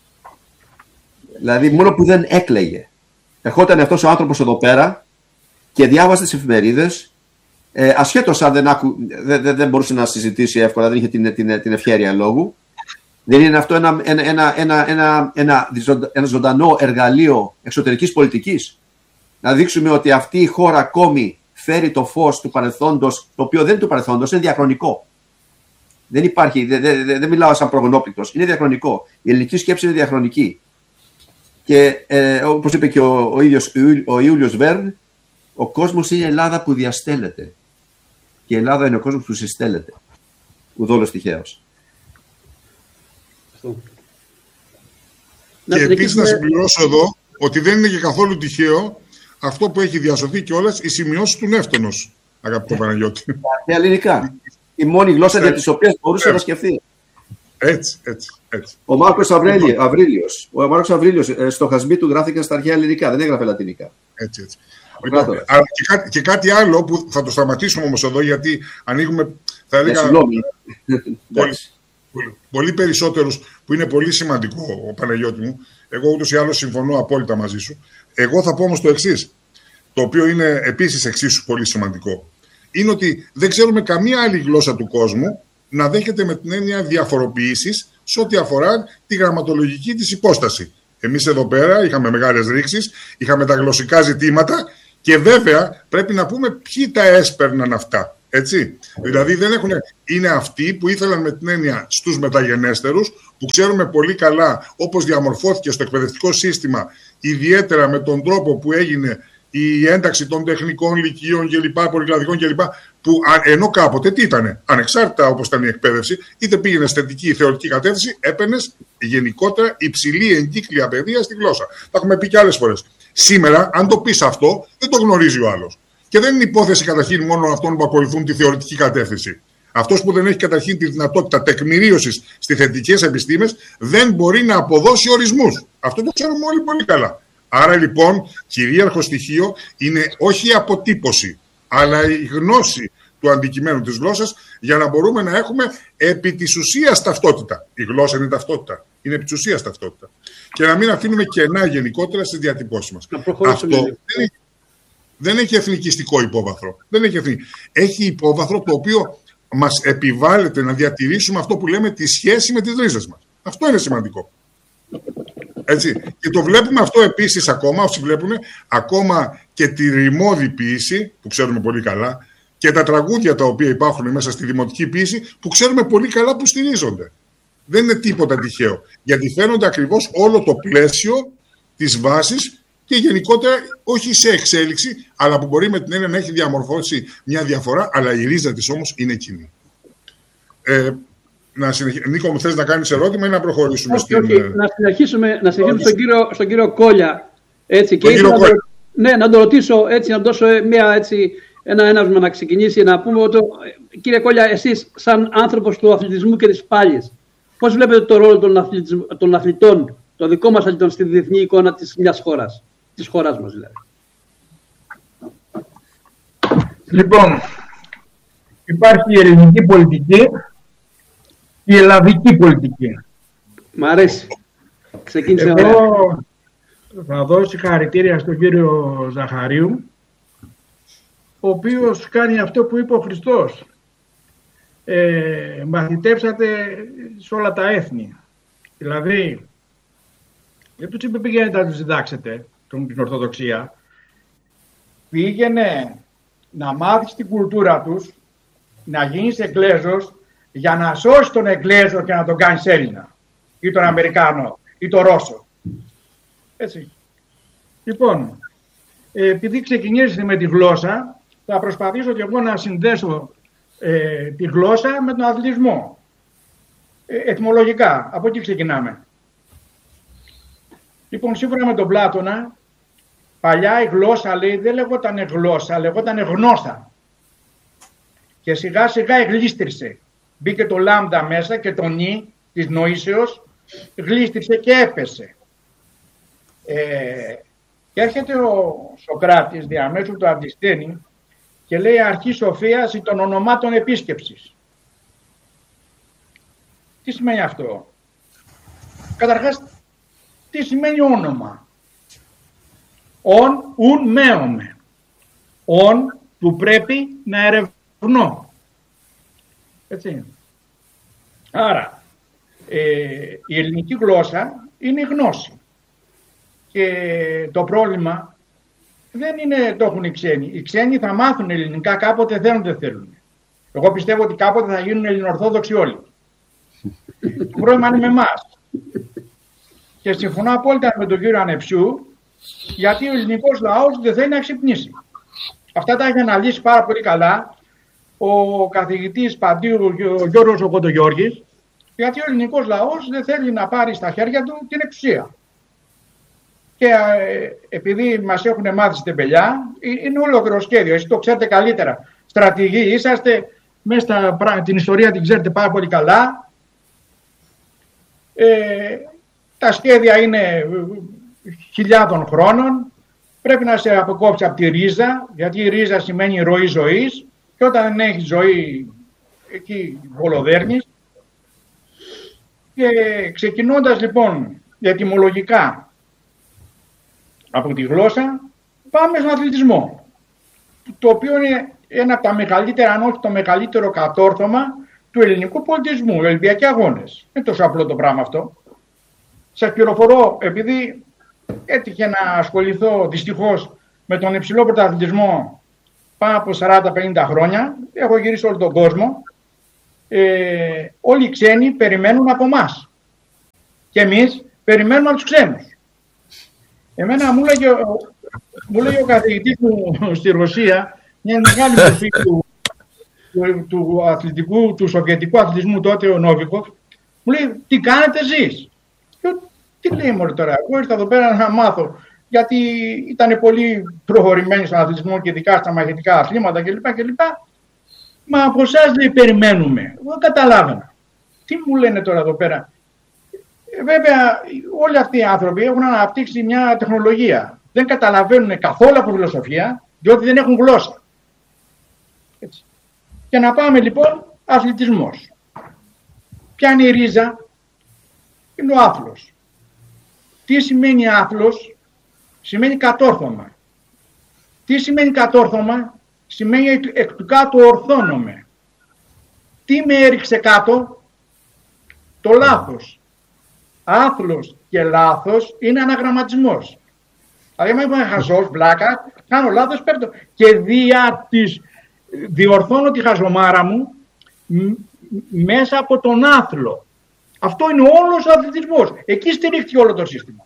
Δηλαδή μόνο που δεν έκλαιγε. Ερχόταν αυτός ο άνθρωπος εδώ πέρα και διάβαζε τις εφημερίδες, ε, ασχέτως αν δεν, άκου, δεν, δεν, δεν μπορούσε να συζητήσει εύκολα, δεν είχε την, την, την ευχέρεια λόγου. Δεν είναι αυτό ένα, ένα, ένα, ένα, ένα, ένα, ένα ζωντανό εργαλείο εξωτερικής πολιτικής? Να δείξουμε ότι αυτή η χώρα ακόμη φέρει το φως του παρελθόντος, το οποίο δεν είναι του παρελθόντος, είναι διαχρονικό. Δεν υπάρχει, δεν, δεν, δεν μιλάω σαν προγονόπληκτος, είναι διαχρονικό. Η ελληνική σκέψη είναι διαχρονική. Και ε, όπως είπε και ο, ο ίδιος ο Ιούλιος Βέρν, ο κόσμος είναι η Ελλάδα που διαστέλλεται. Και η Ελλάδα είναι ο κόσμος που συστέλλεται. Ουδόλως τυχαίως. Και επίσης να συμπληρώσω εδώ ότι δεν είναι και καθόλου τυχαίο αυτό που έχει διασωθεί κιόλας, οι σημειώσεις του Νεύτωνος, αγαπητό Παναγιώτη. Τα ελληνικά. Η μόνη γλώσσα για τις οποίες μπορούσε να σκεφτεί. Έτσι, έτσι, έτσι. Ο Μάρκος Αβρίλιος. Ο Μάρκος Αβρίλιος, στοχασμοί του γράφηκαν στα αρχαία ελληνικά, δεν έγραφε λατινικά. Έτσι, έτσι. Λοιπόν, αλλά και, κάτι, και κάτι άλλο που θα το σταματήσουμε όμως εδώ, γιατί ανοίγουμε, θα έλεγα, ε, πολύ, πολύ, πολύ περισσότερους, που είναι πολύ σημαντικό, ο Παναγιώτη μου. Εγώ ούτως ή άλλως συμφωνώ απόλυτα μαζί σου. Εγώ θα πω όμως το εξής, το οποίο είναι επίσης εξίσου πολύ σημαντικό. Είναι ότι δεν ξέρουμε καμία άλλη γλώσσα του κόσμου να δέχεται με την έννοια διαφοροποίησης σε ό,τι αφορά τη γραμματολογική της υπόσταση. Εμείς εδώ πέρα είχαμε μεγάλες ρήξεις, είχαμε τα γλωσσικά ζητήματα Και βέβαια πρέπει να πούμε ποιοι τα έσπερναν αυτά. Έτσι. Δηλαδή δεν έχουν, είναι αυτοί που ήθελαν με την έννοια στους μεταγενέστερους, που ξέρουμε πολύ καλά όπως διαμορφώθηκε στο εκπαιδευτικό σύστημα, ιδιαίτερα με τον τρόπο που έγινε η ένταξη των τεχνικών λυκείων κλπ, πολυκλαδικών κλπ, που ενώ κάποτε τι ήτανε, ανεξάρτητα όπως ήταν η εκπαίδευση, είτε πήγαινε αισθητική ή θεωρητική κατεύθυνση, έπαιρνες γενικότερα υψηλή εγκύκλια παιδεία στη γλώσσα. Τα έχουμε πει και άλλες φορές. Σήμερα, αν το πεις αυτό, δεν το γνωρίζει ο άλλος. Και δεν είναι υπόθεση καταρχήν μόνο αυτών που ακολουθούν τη θεωρητική κατεύθυνση. Αυτός που δεν έχει καταρχήν τη δυνατότητα τεκμηρίωσης στις θετικές επιστήμες δεν μπορεί να αποδώσει ορισμούς. Αυτό το ξέρουμε όλοι πολύ καλά. Άρα λοιπόν, κυρίαρχο στοιχείο είναι όχι η αποτύπωση, αλλά η γνώση του αντικειμένου της γλώσσας για να μπορούμε να έχουμε επί της ουσίας ταυτότητα. Η γλώσσα είναι ταυτότητα. Είναι επί της ουσίας ταυτότητα. Και να μην αφήνουμε κενά γενικότερα στις διατυπώσεις μας. Αυτό δεν έχει, δεν έχει εθνικιστικό υπόβαθρο. Δεν έχει, εθνικ... έχει υπόβαθρο το οποίο μας επιβάλλεται να διατηρήσουμε αυτό που λέμε τη σχέση με τις ρίζες μας. Αυτό είναι σημαντικό. Έτσι. Και το βλέπουμε αυτό επίσης ακόμα, όσοι βλέπουν, ακόμα και τη ρημώδη ποίηση, που ξέρουμε πολύ καλά, και τα τραγούδια τα οποία υπάρχουν μέσα στη δημοτική ποίηση, που ξέρουμε πολύ καλά που στηρίζονται. Δεν είναι τίποτα τυχαίο. Γιατί φαίνονται ακριβώς όλο το πλαίσιο της βάσης και γενικότερα όχι σε εξέλιξη, αλλά που μπορεί με την έννοια να έχει διαμορφώσει μια διαφορά, αλλά η ρίζα της όμως είναι κοινή. Ε, να συνεχ... Νίκο, μου θες να κάνεις ερώτημα ή να προχωρήσουμε? Όχι, στην... όχι. Να συνεχίσουμε, να συνεχίσουμε στον, κύριο, στον κύριο Κόλια. Έτσι, και κύριο να, Κόλια. Το, ναι, να το ρωτήσω, έτσι, να δώσω μια, έτσι, ένα έναυσμα να ξεκινήσει, να πούμε ότι, κύριε Κόλια, εσείς σαν άνθρωπος του αθλητισμού και της πάλης, πώς βλέπετε το ρόλο των, αθλητισμ... των αθλητών, των δικών μας αθλητών στη διεθνή εικόνα της μιας χώρας, της χώρας μας δηλαδή? Λοιπόν, υπάρχει η ελληνική πολιτική, η ελλαδική πολιτική. Μ' αρέσει. Ξεκίνησε ωραία. Εγώ θα δώσω συγχαρητήρια στον κύριο Ζαχαρίου, ο οποίος κάνει αυτό που είπε ο Χριστός. Ε, μαθητεύσατε σε όλα τα έθνη. Δηλαδή, δεν τους είπε πήγαινε να τους διδάξετε την Ορθοδοξία. Πήγαινε να μάθεις την κουλτούρα τους, να γίνεις Εγγλέζος, για να σώσει τον Εγγλέζο και να τον κάνεις Έλληνα. Ή τον Αμερικάνο, ή τον Ρώσο. Έτσι. Λοιπόν, επειδή ξεκινήσετε με τη γλώσσα, θα προσπαθήσω και εγώ να συνδέσω ε, τη γλώσσα με τον αθλητισμό. Ε, ετυμολογικά, από εκεί ξεκινάμε. Λοιπόν, σύμφωνα με τον Πλάτωνα, παλιά η γλώσσα, λέει, δεν λεγόταν γλώσσα, λεγόταν γνώστα. Και σιγά σιγά εγλίστρισε. Μπήκε το λάμδα μέσα και το νι της νοήσεως, γλίστρισε και έπεσε. Ε, και έρχεται ο Σοκράτης διαμέσου του Αντισθένη και λέει αρχή σοφίας ή των ονομάτων επίσκεψης. Τι σημαίνει αυτό? Καταρχάς, τι σημαίνει όνομα? Ον, ουν, μέομαι. Ον που πρέπει να ερευνώ. Έτσι. Άρα, ε, η ελληνική γλώσσα είναι η γνώση. Και το πρόβλημα δεν είναι το έχουν οι ξένοι. Οι ξένοι θα μάθουν ελληνικά κάποτε, θέλουν δεν θέλουν. Εγώ πιστεύω ότι κάποτε θα γίνουν ελληνοορθόδοξοι όλοι. Το πρόβλημα είναι με εμάς. Και συμφωνώ απόλυτα με τον κύριο Ανεψιού, γιατί ο ελληνικός λαός δεν θέλει να ξυπνήσει. Αυτά τα έχει αναλύσει πάρα πολύ καλά ο καθηγητής Παντίου, ο Γιώργος ο Κοντογιώργης, γιατί ο ελληνικός λαός δεν θέλει να πάρει στα χέρια του την εξουσία. Και ε, επειδή μας έχουν μάθει στην τεμπελιά, είναι ολόκληρο σχέδιο. Εσείς το ξέρετε καλύτερα. Στρατηγοί είσαστε, μέσα στα, την ιστορία την ξέρετε πάρα πολύ καλά. Ε, τα σχέδια είναι χιλιάδων χρόνων. Πρέπει να σε αποκόψει από τη ρίζα, γιατί η ρίζα σημαίνει ροή ζωής. Και όταν δεν έχει ζωή, εκεί βολοδέρνεις. Και ξεκινώντας λοιπόν ετυμολογικά από τη γλώσσα, πάμε στον αθλητισμό. Το οποίο είναι ένα από τα μεγαλύτερα, αν όχι το μεγαλύτερο κατόρθωμα του ελληνικού πολιτισμού, οι Ολυμπιακοί Αγώνες. Δεν είναι τόσο απλό το πράγμα αυτό. Σας πληροφορώ, επειδή έτυχε να ασχοληθώ δυστυχώς με τον υψηλό πρωταθλητισμό πάνω από σαράντα πενήντα χρόνια, έχω γυρίσει όλο τον κόσμο, ε, όλοι οι ξένοι περιμένουν από εμάς. Και εμείς περιμένουμε από τους ξένους. Εμένα μου λέγε, μου λέγε ο καθηγητής μου στη Ρωσία, μια μεγάλη μορφή του, του, του, αθλητικού, του σοβιετικού αθλητισμού τότε, ο Νόβικοφ, μου λέει, τι κάνετε εσείς? Τι λέει μωρέ τώρα, εγώ ήρθα εδώ πέρα να μάθω, γιατί ήταν πολύ προχωρημένοι στον αθλητισμό και ειδικά στα μαχητικά αθλήματα κλπ. κλπ. Μα από εσάς λέει περιμένουμε. Εγώ δεν καταλάβαινα. Τι μου λένε τώρα εδώ πέρα? Ε, βέβαια, όλοι αυτοί οι άνθρωποι έχουν αναπτύξει μια τεχνολογία. Δεν καταλαβαίνουν καθόλου από φιλοσοφία, διότι δεν έχουν γλώσσα. Έτσι. Και να πάμε λοιπόν, αθλητισμός. Ποια είναι η ρίζα? Είναι ο άθλος. Τι σημαίνει άθλος? Σημαίνει κατόρθωμα. Τι σημαίνει κατόρθωμα? Σημαίνει εκ του κάτω ορθώνομαι. Τι με έριξε κάτω? Το λάθος. Άθλος και λάθος είναι αναγραμματισμός. Δηλαδή, αν είμαι χαζός, βλάκα, κάνω λάθος, παίρνω. Και δια της, διορθώνω τη χαζομάρα μου μέσα από τον άθλο. Αυτό είναι όλος ο αθλητισμός. Εκεί στηρίχθηκε όλο το σύστημα.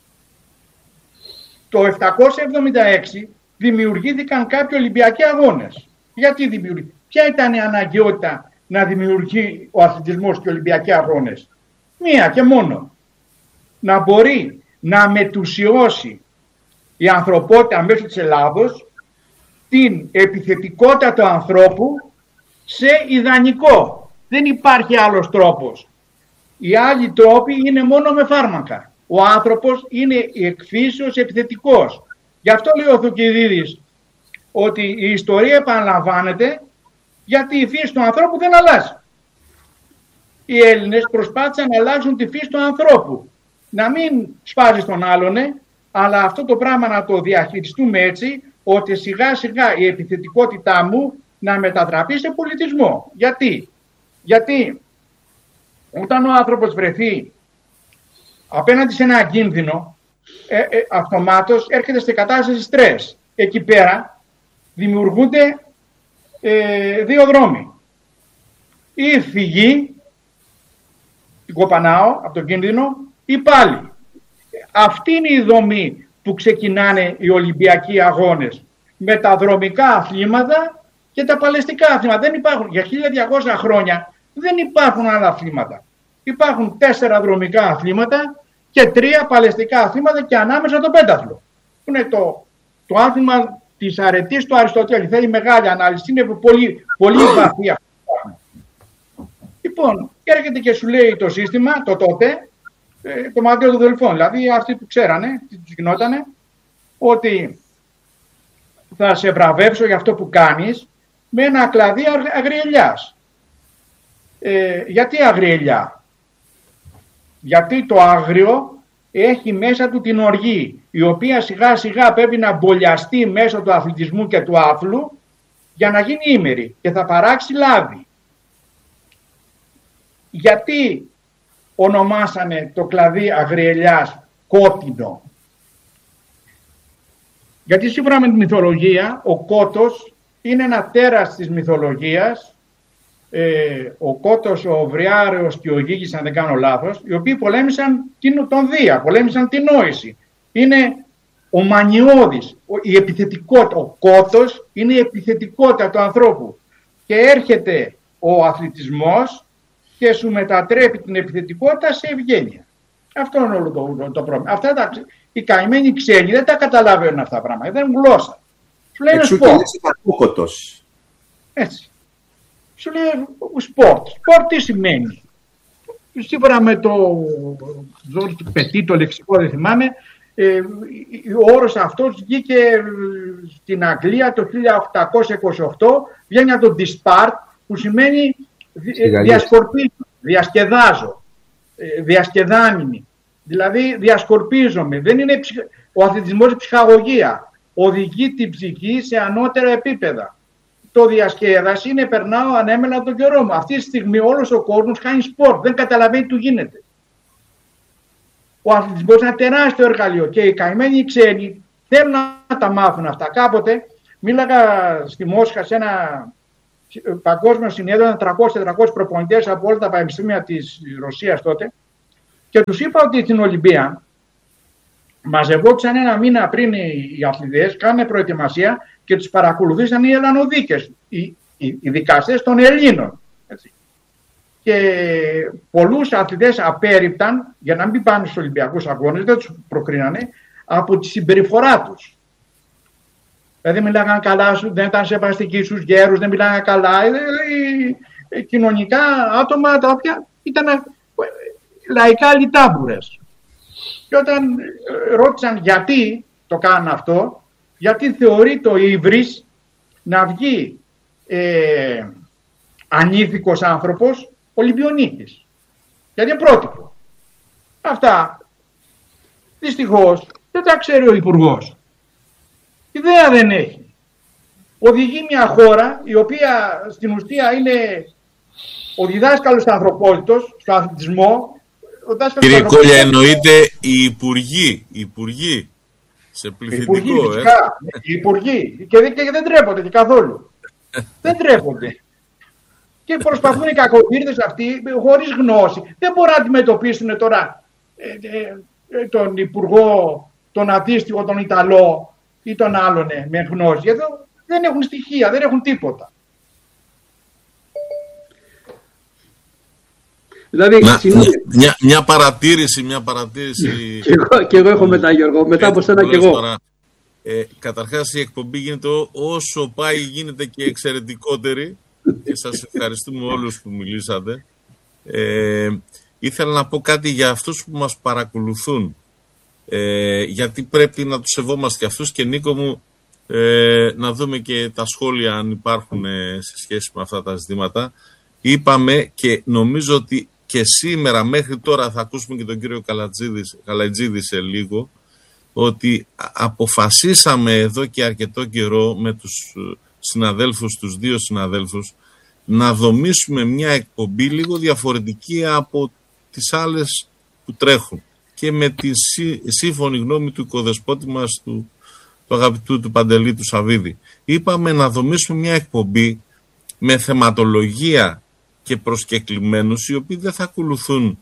Το επτακόσια εβδομήντα έξι δημιουργήθηκαν κάποιοι Ολυμπιακοί αγώνες. Γιατί δημιουργήθηκαν? Ποια ήταν η αναγκαιότητα να δημιουργεί ο αθλητισμός και οι Ολυμπιακοί αγώνες? Μία και μόνο. Να μπορεί να μετουσιώσει η ανθρωπότητα μέσω της Ελλάδος την επιθετικότητα του ανθρώπου σε ιδανικό. Δεν υπάρχει άλλος τρόπος. Οι άλλοι τρόποι είναι μόνο με φάρμακα. Ο άνθρωπος είναι εκφύσεως επιθετικός. Γι' αυτό λέει ο Θουκυδίδης ότι η ιστορία επαναλαμβάνεται γιατί η φύση του ανθρώπου δεν αλλάζει. Οι Έλληνες προσπάθησαν να αλλάξουν τη φύση του ανθρώπου. Να μην σπάζει τον άλλον, αλλά αυτό το πράγμα να το διαχειριστούμε έτσι, ότι σιγά σιγά η επιθετικότητά μου να μετατραπεί σε πολιτισμό. Γιατί? Γιατί όταν ο άνθρωπος βρεθεί απέναντι σε ένα κίνδυνο, ε, ε, αυτομάτως έρχεται σε κατάσταση στρες. Εκεί πέρα δημιουργούνται ε, δύο δρόμοι. Ή φυγή, την κοπανάω από τον κίνδυνο, ή πάλι. Αυτή είναι η δομή που ξεκινάνε οι Ολυμπιακοί αγώνες. Με τα δρομικά αθλήματα και τα παλαιστικά αθλήματα. Δεν υπάρχουν, για χίλια διακόσια χρόνια δεν υπάρχουν άλλα αθλήματα. Υπάρχουν τέσσερα δρομικά αθλήματα και τρία παλαιστικά αθλήματα και ανάμεσα το πένταθλο. Που είναι το, το άθλημα της αρετής του Αριστοτέλη. Θέλει μεγάλη ανάλυση, είναι πολύ, πολύ βαθύ αυτό. Λοιπόν, έρχεται και σου λέει το σύστημα, το τότε, το μαντίο των Δελφών, δηλαδή αυτοί που ξέρανε, τι τους γινότανε, ότι θα σε βραβεύσω για αυτό που κάνεις με ένα κλαδί αγριελιάς. Ε, γιατί αγριελιά? Γιατί το άγριο έχει μέσα του την οργή, η οποία σιγά σιγά πρέπει να μπολιαστεί μέσω του αθλητισμού και του άθλου για να γίνει ήμερη και θα παράξει λάδι. Γιατί ονομάσανε το κλαδί αγριελιάς κότινο? Γιατί σύμφωνα με τη μυθολογία ο κότος είναι ένα τέρας της μυθολογίας, ε, ο κότος, ο Βριάρεος και ο Γίγης, αν δεν κάνω λάθος, οι οποίοι πολέμησαν την, τον Δία, πολέμησαν την νόηση. Είναι ο μανιώδης, η επιθετικότητα. Ο κότος είναι η επιθετικότητα του ανθρώπου. Και έρχεται ο αθλητισμός και σου μετατρέπει την επιθετικότητα σε ευγένεια. Αυτό είναι όλο το, το, το πρόβλημα. Αυτά τα, οι καημένοι ξένοι δεν τα καταλαβαίνουν αυτά τα πράγματα. Δεν έχουν γλώσσα. Σου λένε σπορτ. Έτσι. Σου λέει σπορτ. Σπορτ τι σημαίνει? Σύμφωνα με το πετί, το λεξικό δεν θυμάμαι, ε, ο όρος αυτός βγήκε στην Αγγλία το χίλια οκτακόσια είκοσι οκτώ, βγαίνει από το dispart, που σημαίνει διασκορπίζω, διασκεδάζω, διασκεδάνιμη. Δηλαδή διασκορπίζομαι. Δεν είναι ψυχ... Ο αθλητισμός είναι ψυχαγωγία. Οδηγεί την ψυχή σε ανώτερα επίπεδα. Το διασκέδαση είναι περνάω ανέμελα τον καιρό μου. Αυτή τη στιγμή όλος ο κόσμος κάνει σπορτ. Δεν καταλαβαίνει τι γίνεται. Ο αθλητισμός είναι ένα τεράστιο εργαλείο και οι καημένοι ξένοι θέλουν να τα μάθουν αυτά. Κάποτε μίλαγα στη Μόσχα σε ένα παγκόσμιο συνέδριο, ένα τριακόσιους τετρακόσιους προπονητές από όλα τα πανεπιστήμια της Ρωσίας τότε, και τους είπα ότι στην Ολυμπία μαζευόντουσαν ένα μήνα πριν οι αθλητές, κάνανε προετοιμασία και τους παρακολουθήσαν οι Ελλανοδίκες, οι, οι, οι δικαστές των Ελλήνων. Έτσι. Και πολλούς αθλητές απέρριπταν για να μην πάνε στους Ολυμπιακούς Αγώνες, δεν τους προκρίνανε, από τη συμπεριφορά τους. Δηλαδή μιλάγαν καλά, δεν ήταν σεβαστικοί στους γέρους, δεν μιλάγαν καλά. Δηλαδή, κοινωνικά άτομα τα οποία ήταν λαϊκά λιτάμπουρες. Και όταν ρώτησαν γιατί το κάνουν αυτό, γιατί θεωρεί το ύβρις να βγει ε, ανήθικος άνθρωπος Ολυμπιονίκης. Γιατί είναι πρότυπο. Αυτά δυστυχώς δεν τα ξέρει ο Υπουργός. Ιδέα δεν έχει. Οδηγεί μια χώρα η οποία στην ουσία είναι ο διδάσκαλος ανθρωπότητος, στο αθλητισμό. Κύριε Κόλια, εννοείται οι υπουργοί, οι υπουργοί σε πληθυντικό. Οι υπουργοί, ε. οι υπουργοί. Και, και, και δεν τρέπονται και καθόλου. δεν τρέπονται. Και προσπαθούν οι κακοβίρδες αυτοί χωρίς γνώση. Δεν μπορούν να αντιμετωπίσουν τώρα ε, ε, ε, τον υπουργό, τον αντίστοιχο, τον Ιταλό ή τον άλλον ε, με γνώση. Γιατί δεν έχουν στοιχεία, δεν έχουν τίποτα. Δηλαδή, να, μια, μια παρατήρηση, μια παρατήρηση. και, εγώ, και εγώ έχω μετά, Γιώργο, μετά από σένα και εγώ. Ε, καταρχάς η εκπομπή γίνεται όσο πάει γίνεται και εξαιρετικότερη και σας ευχαριστούμε όλους που μιλήσατε. Ε, ήθελα να πω κάτι για αυτούς που μας παρακολουθούν, ε, γιατί πρέπει να τους σεβόμαστε και αυτούς, και Νίκο μου ε, να δούμε και τα σχόλια αν υπάρχουν ε, σε σχέση με αυτά τα ζητήματα. Είπαμε και νομίζω ότι και σήμερα μέχρι τώρα, θα ακούσουμε και τον κύριο Καλατζίδη σε λίγο, ότι αποφασίσαμε εδώ και αρκετό καιρό με τους συναδέλφους, τους δύο συναδέλφους, να δομήσουμε μια εκπομπή λίγο διαφορετική από τις άλλες που τρέχουν και με τη σύμφωνη γνώμη του οικοδεσπότη μας, του, του αγαπητού του Παντελή του Σαββίδη. Είπαμε να δομήσουμε μια εκπομπή με θεματολογία και προσκεκλημένους, οι οποίοι δεν θα ακολουθούν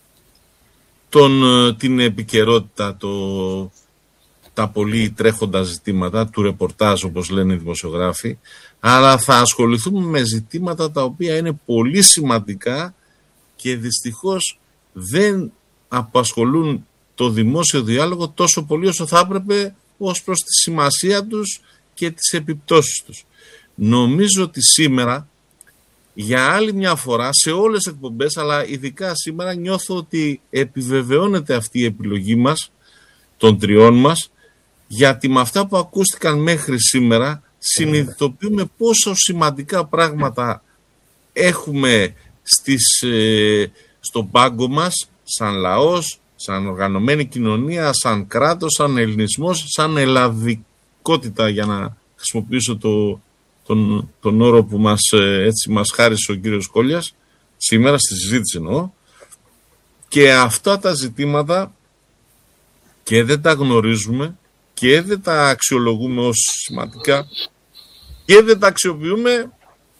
τον, την επικαιρότητα, το, τα πολύ τρέχοντα ζητήματα του ρεπορτάζ, όπως λένε οι δημοσιογράφοι, αλλά θα ασχοληθούμε με ζητήματα τα οποία είναι πολύ σημαντικά και δυστυχώς δεν απασχολούν το δημόσιο διάλογο τόσο πολύ όσο θα έπρεπε ως προς τη σημασία τους και τις επιπτώσεις τους. Νομίζω ότι σήμερα, για άλλη μια φορά, σε όλες τις εκπομπές, αλλά ειδικά σήμερα, νιώθω ότι επιβεβαιώνεται αυτή η επιλογή μας, των τριών μας, γιατί με αυτά που ακούστηκαν μέχρι σήμερα συνειδητοποιούμε πόσο σημαντικά πράγματα έχουμε στις, ε, στον πάγκο μας, σαν λαός, σαν οργανωμένη κοινωνία, σαν κράτος, σαν ελληνισμός, σαν ελλαδικότητα, για να χρησιμοποιήσω το, τον, τον όρο που μας, έτσι, μας χάρισε ο κύριος Κόλιας, σήμερα στη συζήτηση εννοώ, και αυτά τα ζητήματα και δεν τα γνωρίζουμε και δεν τα αξιολογούμε ως σημαντικά και δεν τα αξιοποιούμε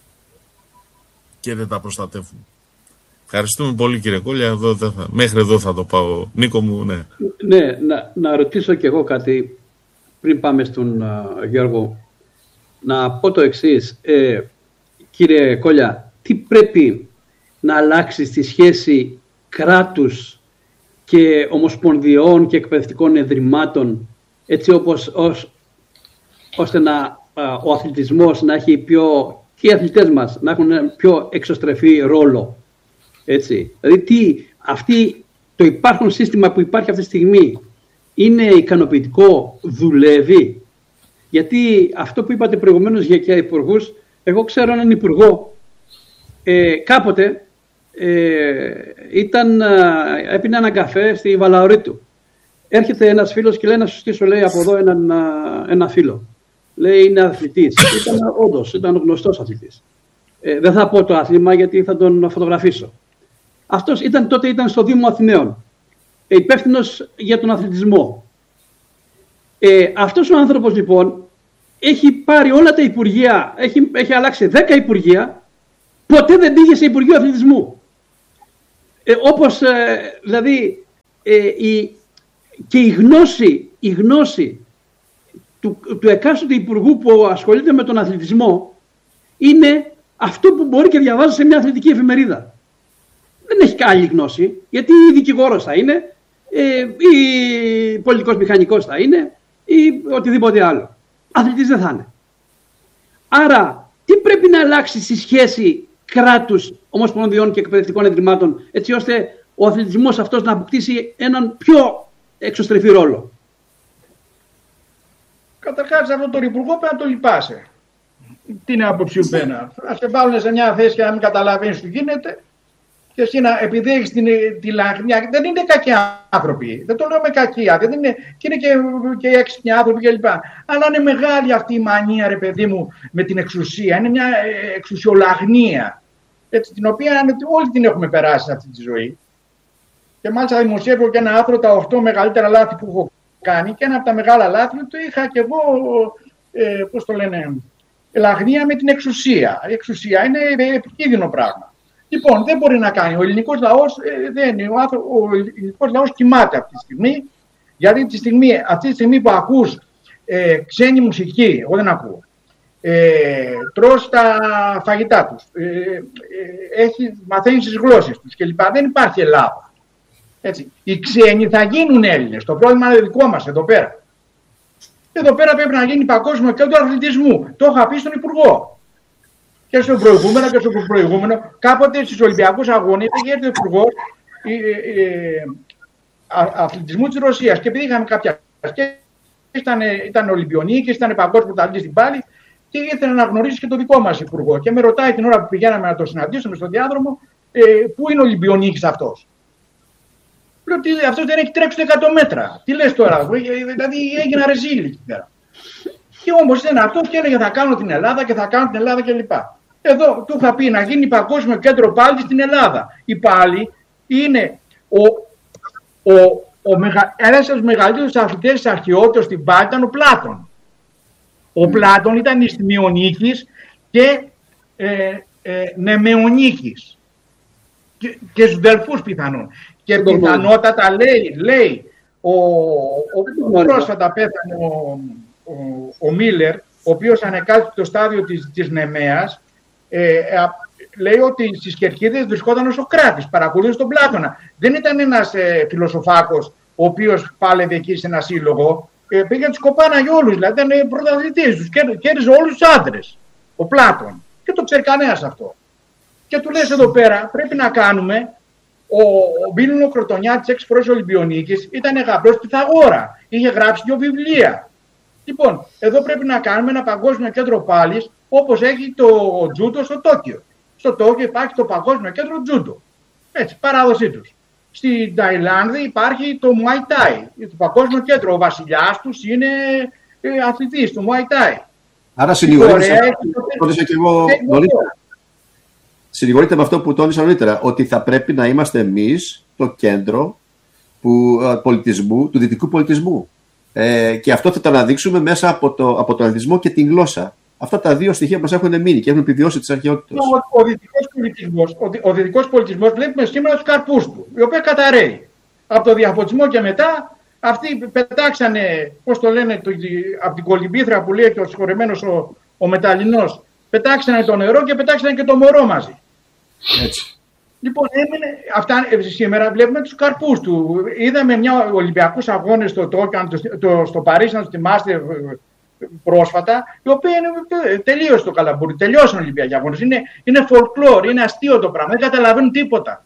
και δεν τα προστατεύουμε. Ευχαριστούμε πολύ, κύριε Κόλια. Εδώ δεν θα, μέχρι εδώ θα το πάω. Νίκο μου, ναι. Ναι, να, να ρωτήσω κι εγώ κάτι πριν πάμε στον uh, Γιώργο. Να πω το εξής. Ε, κύριε Κόλια, τι πρέπει να αλλάξει στη σχέση κράτους και ομοσπονδιών και εκπαιδευτικών ιδρυμάτων, έτσι όπως, ως, ώστε να, uh, ο αθλητισμός να έχει πιο, και οι αθλητές μας να έχουν πιο εξωστρεφή ρόλο. Έτσι. Δηλαδή, τι, αυτή, το υπάρχον σύστημα που υπάρχει αυτή τη στιγμή είναι ικανοποιητικό, δουλεύει? Γιατί αυτό που είπατε προηγουμένως για και υπουργούς, εγώ ξέρω έναν υπουργό, ε, κάποτε ε, ήταν, έπινε έναν καφέ στη Βαλαωρή του. Έρχεται ένας φίλος και λέει να σου στήσω, λέει, από εδώ έναν, ένα φίλο. Λέει, είναι αθλητής. Ήταν όντως, ήταν γνωστός αθλητής. Ε, δεν θα πω το άθλημα γιατί θα τον φωτογραφίσω. Αυτός ήταν, τότε ήταν στο Δήμο Αθηναίων, υπεύθυνος για τον αθλητισμό. Ε, αυτός ο άνθρωπος λοιπόν έχει πάρει όλα τα υπουργεία, έχει, έχει αλλάξει δέκα υπουργεία, ποτέ δεν πήγε σε Υπουργείο Αθλητισμού. Ε, όπως ε, δηλαδή ε, η, και η γνώση, η γνώση του, του εκάστοτε υπουργού που ασχολείται με τον αθλητισμό είναι αυτό που μπορεί και διαβάζει σε μια αθλητική εφημερίδα. Δεν έχει άλλη γνώση, γιατί ή δικηγόρος θα είναι, ε, ή πολιτικός μηχανικός θα είναι, ή οτιδήποτε άλλο. Αθλητής δεν θα είναι. Άρα, τι πρέπει να αλλάξει στη σχέση κράτους, ομοσπονδιών και εκπαιδευτικών ιδρυμάτων, έτσι ώστε ο αθλητισμός αυτός να αποκτήσει έναν πιο εξωστρεφή ρόλο? Καταρχάς, αυτόν τον υπουργό πρέπει να το λυπάσαι. Τι είναι άποψη πένα. Να σε βάλουν σε μια θέση και να μην καταλαβαίνεις τι γίνεται. Και εσύ να, επειδή έχεις την, τη λαγνιά, δεν είναι κακοί άνθρωποι. Δεν το λέω με κακία. Δεν είναι, και είναι και, και έξυπνοι άνθρωποι κλπ. Αλλά είναι μεγάλη αυτή η μανία, ρε παιδί μου, με την εξουσία. Είναι μια εξουσιολαγνία. Έτσι, την οποία όλοι την έχουμε περάσει σε αυτή τη ζωή. Και μάλιστα δημοσιεύω και ένα άρθρο, τα οκτώ μεγαλύτερα λάθη που έχω κάνει. Και ένα από τα μεγάλα λάθη το είχα και εγώ, ε, πώς το λένε, λαγνία με την εξουσία. Η εξουσία είναι επικίνδυνο πράγμα. Λοιπόν, δεν μπορεί να κάνει. Ο ελληνικός λαός, ε, δεν είναι, ο, άνθρω... ο ελληνικός λαός κοιμάται αυτή τη στιγμή. Γιατί τη στιγμή, αυτή τη στιγμή που ακούς ε, ξένη μουσική, εγώ δεν ακούω, ε, τρως τα φαγητά τους, ε, ε, έχει, μαθαίνεις τις γλώσσες τους κλπ. Δεν υπάρχει Ελλάδα. Έτσι. Οι ξένοι θα γίνουν Έλληνες. Το πρόβλημα είναι δικό μας εδώ πέρα. Εδώ πέρα πρέπει να γίνει παγκόσμιο κέντρο αθλητισμού. Το είχα πει στον Υπουργό. Και στο προηγούμενο και στο προηγούμενο, κάποτε στους Ολυμπιακούς Αγώνες είχε έρθει ο Υπουργός ε, ε, Αθλητισμού της Ρωσίας. Και επειδή είχαμε κάποια σχέση, ήταν, ήταν Ολυμπιονίκης, ήταν παγκόσμιο πρωταθλητής στην πάλη και ήθελε να γνωρίσει και το δικό μας Υπουργό. Και με ρωτάει την ώρα που πηγαίναμε να το συναντήσουμε στον διάδρομο, ε, πού είναι ο Ολυμπιονίκης αυτός. Λέω ότι αυτός δεν έχει τρέξει εκατό μέτρα. Τι λες τώρα, δηλαδή έγινα ρεζίλη εκεί πέρα. Και όμως ήταν αυτός και έλεγε θα κάνω την Ελλάδα και θα κάνω την Ελλάδα κλπ. Εδώ του είχα πει να γίνει παγκόσμιο κέντρο πάλι στην Ελλάδα. Η πάλι είναι ο, ο, ο μεγα, ένας από τους μεγαλύτερους αθλητές της αρχαιότητας στην πάλι ήταν ο Πλάτων. Ο Πλάτων ήταν Ιστιμιονίκης και ε, ε, Νεμεονίκης. Και, και στους Δελφούς πιθανόν. Και πιθανότατα λέει, λέει ο, ο, ο πρόσφατα πέθανε ο, ο, ο Μίλλερ, ο οποίος ανεκάλυψε το στάδιο της, της Νεμαίας, ε, ε, λέει ότι στις Κερκίδες βρισκόταν ο Σοκράτης, παρακολούθησε τον Πλάτωνα. Δεν ήταν ένας ε, φιλοσοφάκος ο οποίος πάλευε εκεί σε ένα σύλλογο, ε, πήγε τους κοπάνα για όλους, δηλαδή ήταν πρωταθλητής τους, κέρδιζε όλους τους άντρες, ο Πλάτων. Και το ξέρει κανένας αυτό. Και του λες εδώ πέρα πρέπει να κάνουμε. Ο, ο Μπίλινο Κροτονιάτης, έξι φορές Ολυμπιονίκης, ήταν γαμπρός Πυθαγόρα. Είχε γράψει δύο βιβλία. Λοιπόν, εδώ πρέπει να κάνουμε ένα παγκόσμιο κέντρο πάλης, όπως έχει το τζούντο στο Τόκιο. Στο Τόκιο υπάρχει το παγκόσμιο κέντρο τζούντο. Έτσι, παράδοσή τους. Στην Ταϊλάνδη υπάρχει το Muay Thai, το παγκόσμιο κέντρο. Ο βασιλιάς τους είναι ε, αθλητής του Muay Thai. Άρα συνηγορείτε και εγώ νωρίτερα. Συνηγορείτε με αυτό που τόνισα νωρίτερα, ότι θα πρέπει να είμαστε εμείς το κέντρο που, πολιτισμού, του δυτικού πολιτισμού. Ε, και αυτό θα το αναδείξουμε μέσα από, το, από τον αθλητισμό και την γλώσσα. Αυτά τα δύο στοιχεία μας έχουν μείνει και έχουν επιβιώσει τις αρχαιότητες. Ο, ο, δυτικός πολιτισμός, ο, ο δυτικός πολιτισμός βλέπουμε σήμερα τους καρπούς του, οι οποίοι καταραίει. Από το διαφωτισμό και μετά, αυτοί πετάξανε, πώς το λένε, το, από την κολυμπήθρα που λέει και ο συγχωρεμένος ο, ο Μεταλλινός, πετάξανε το νερό και πετάξανε και το μωρό μαζί. Έτσι. Λοιπόν, έμεινε, αυτά, σήμερα βλέπουμε τους καρπούς του. Είδαμε μια Ολυμπιακούς Αγώνες στο Τόκιο, το, στο Παρίσι, να το θυμάστε πρόσφατα, οι οποίοι είναι τελείωσε το καλαμπούρι, τελειώσαν οι Ολυμπιακοί Αγώνες. Είναι, είναι folklore, είναι αστείο το πράγμα, δεν καταλαβαίνουν τίποτα.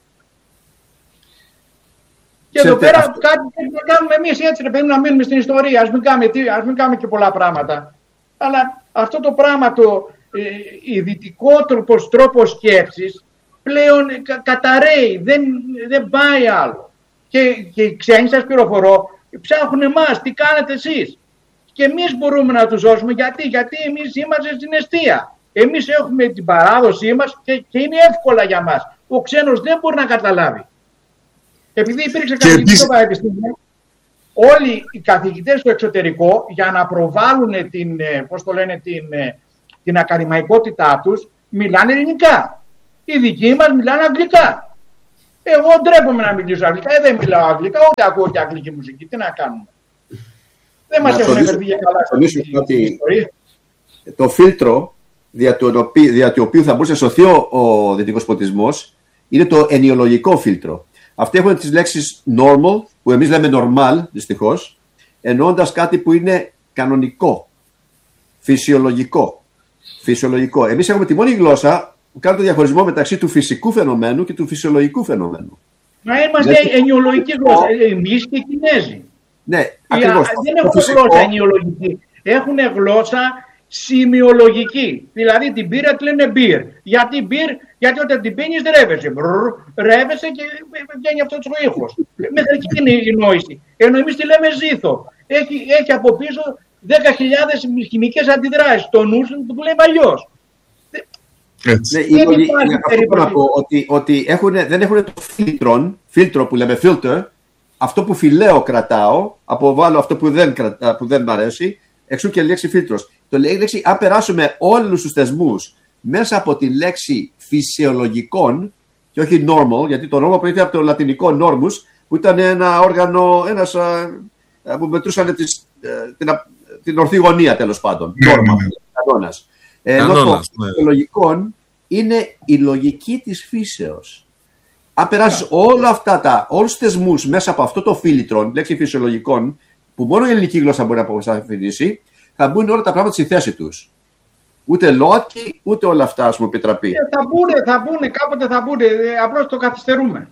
Και Ξέρετε, εδώ πέρα αυτό... κάτι πρέπει να κάνουμε εμείς έτσι, ρε παιδί, να μείνουμε στην ιστορία, ας μην κάνουμε, ας μην κάνουμε και πολλά πράγματα. Αλλά αυτό το πράγμα, το ειδικό τρόπος, τρόπος σκέψης, πλέον κα, καταραίει, δεν, δεν πάει άλλο. Και, και οι ξένοι, σας πληροφορώ, ψάχνουν εμάς, τι κάνετε εσείς. Και εμείς μπορούμε να τους δώσουμε, γιατί, γιατί εμείς είμαστε στην εστία. Εμείς έχουμε την παράδοσή μας και, και είναι εύκολα για μας. Ο ξένος δεν μπορεί να καταλάβει. Επειδή υπήρξε κατοικητικό πανεπιστήμιο, όλοι οι καθηγητές στο εξωτερικό για να προβάλλουν την, πώς το λένε, την, την ακαδημαϊκότητά τους μιλάνε ελληνικά. Οι δικοί μας μιλάνε αγγλικά. Εγώ ντρέπομαι να μιλήσω αγγλικά, ε, δεν μιλάω αγγλικά, ούτε ακούω και αγγλική μουσική. Τι να κάνουμε. Δεν μας έχουν εφερθεί για καλά στην ιστορία. Το φίλτρο δια του, οποίου, δια του οποίου θα μπορούσε να σωθεί ο, ο δυτικός πολιτισμός είναι το ενοιολογικό φίλτρο. Αυτοί έχουν τις λέξεις normal, που εμείς λέμε normal, δυστυχώς, εννοώντας κάτι που είναι κανονικό, φυσιολογικό. φυσιολογικό. Εμείς έχουμε τη μόνη γλώσσα που κάνει το διαχωρισμό μεταξύ του φυσικού φαινομένου και του φυσιολογικού φαινομένου. Μα είμαστε δηλαδή, ενοιολογική γλώσσα, εμείς και οι Κινέζοι. Ναι, ακριβώς. Δεν έχουν φυσικό... γλώσσα ενοιολογική, έχουν γλώσσα σημειολογική. Δηλαδή την μπύρα τη λένε μπύρ. Γιατί μπύρ, γιατί όταν την πίνεις ρεύεσαι. Μπρρρ, ρεύεσαι και βγαίνει αυτός ο ήχος. Μέχρι εκεί είναι η νόηση. Ενώ εμείς τη λέμε ζήθο. Έχει, έχει από πίσω δέκα χιλιάδες χημικές αντιδράσεις. Το νους του λέμε αλλιώς. Ναι, αυτό να πω ότι, ότι έχουν, δεν έχουν το φίλτρο, φίλτρο που λέμε filter, αυτό που φιλέω κρατάω, αποβάλλω αυτό που δεν, κρατά, που δεν μ' αρέσει, εξού και η λέξη φίλτρος. Το λέει λέξη, αν περάσουμε όλους τους θεσμούς μέσα από τη λέξη φυσιολογικών και όχι normal, γιατί το normal προέρχεται από το λατινικό normus, που ήταν ένα όργανο, ένας, α, που μετρούσαν τις, την, την ορθή γωνία τέλος πάντων. Normal, κανόνας. Ενώ το φυσιολογικών είναι η λογική της φύσεως. Αν περάσεις όλα αυτά τα, όλους τους θεσμούς μέσα από αυτό το φίλτρο, λέξη φυσιολογικών, που μόνο η ελληνική γλώσσα μπορεί να αποσαφηνίσει, θα μπουν όλα τα πράγματα στη θέση τους. Ούτε λόκι, ούτε όλα αυτά, ας πούμε, επιτραπεί. Ε, θα μπουν, θα μπουν, κάποτε θα μπουν, απλώς το καθυστερούμε.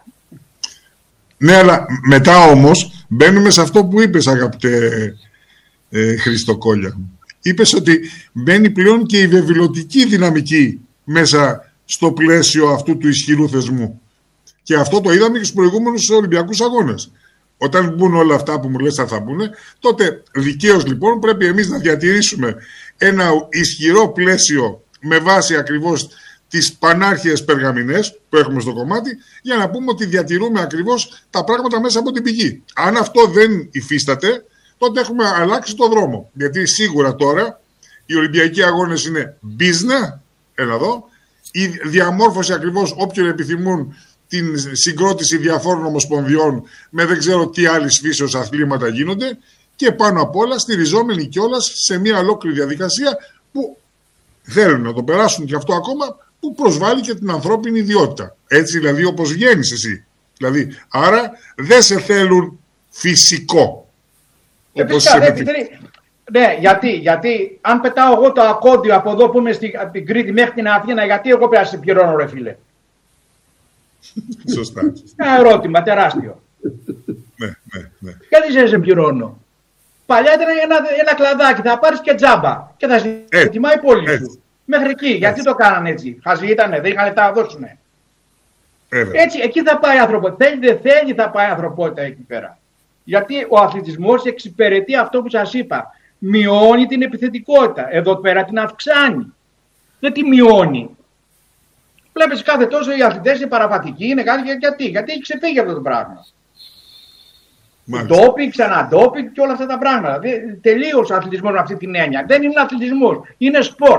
Ναι, αλλά μετά όμως μπαίνουμε σε αυτό που είπες, αγαπητέ ε, Χριστοκόλια. Είπες ότι μπαίνει πλέον και η βεβηλωτική δυναμική μέσα στο πλαίσιο αυτού του ισχυρού θεσμού. Και αυτό το είδαμε και στους προηγούμενους Ολυμπιακούς Αγώνες. Όταν μπουν όλα αυτά που μου λες θα μπουν, τότε δικαίως λοιπόν πρέπει εμείς να διατηρήσουμε ένα ισχυρό πλαίσιο με βάση ακριβώς τις πανάρχιες περγαμηνές που έχουμε στο κομμάτι, για να πούμε ότι διατηρούμε ακριβώς τα πράγματα μέσα από την πηγή. Αν αυτό δεν υφίσταται, τότε έχουμε αλλάξει το δρόμο. Γιατί σίγουρα τώρα οι Ολυμπιακοί Αγώνες είναι business, έλα εδώ, η διαμόρφωση ακριβώς όποιον επιθυμούν την συγκρότηση διαφόρων ομοσπονδιών με δεν ξέρω τι άλλης φύσεως αθλήματα γίνονται, και πάνω απ' όλα στηριζόμενοι κιόλας σε μια ολόκληρη διαδικασία που θέλουν να το περάσουν και αυτό ακόμα, που προσβάλλει και την ανθρώπινη ιδιότητα. Έτσι δηλαδή όπως βγαίνεις εσύ. Δηλαδή, άρα δεν σε θέλουν φυσικό. Ε, φυσικά, δεν, ναι, γιατί, γιατί αν πετάω εγώ το ακόντιο από εδώ που είμαι στην την Κρήτη μέχρι την Αθήνα, γιατί εγώ πρέπει να σε πληρώνω, ρε φίλε. Σωστά. Ένα ερώτημα τεράστιο. Ναι, ναι, ναι. Γιατί δεν σε πληρώνω. Παλιά ήταν ένα, ένα κλαδάκι, θα πάρεις και τζάμπα και θα σε ετοιμάει η πόλη σου. Μέχρι εκεί. Έτσι. Γιατί το κάνανε έτσι. Χαζοί ήτανε, δεν είχαν λεφτά να δώσουνε. Βέβαια. Έτσι, εκεί θα πάει η ανθρωπότητα. Θέλει, δεν θέλει, θα πάει η ανθρωπότητα εκεί πέρα. Γιατί ο αθλητισμός εξυπηρετεί αυτό που σας είπα. Μειώνει την επιθετικότητα. Εδώ πέρα την αυξάνει. Δεν τη μειώνει. Βλέπεις κάθε τόσο οι αθλητές είναι παραβατικοί, είναι κάτι. Γιατί, γιατί έχει ξεφύγει αυτό το πράγμα. Ντόπινγκ, ξαναντόπινγκ και όλα αυτά τα πράγματα. Τελείωσε ο αθλητισμός με αυτή την έννοια. Δεν είναι αθλητισμός, είναι σπορτ.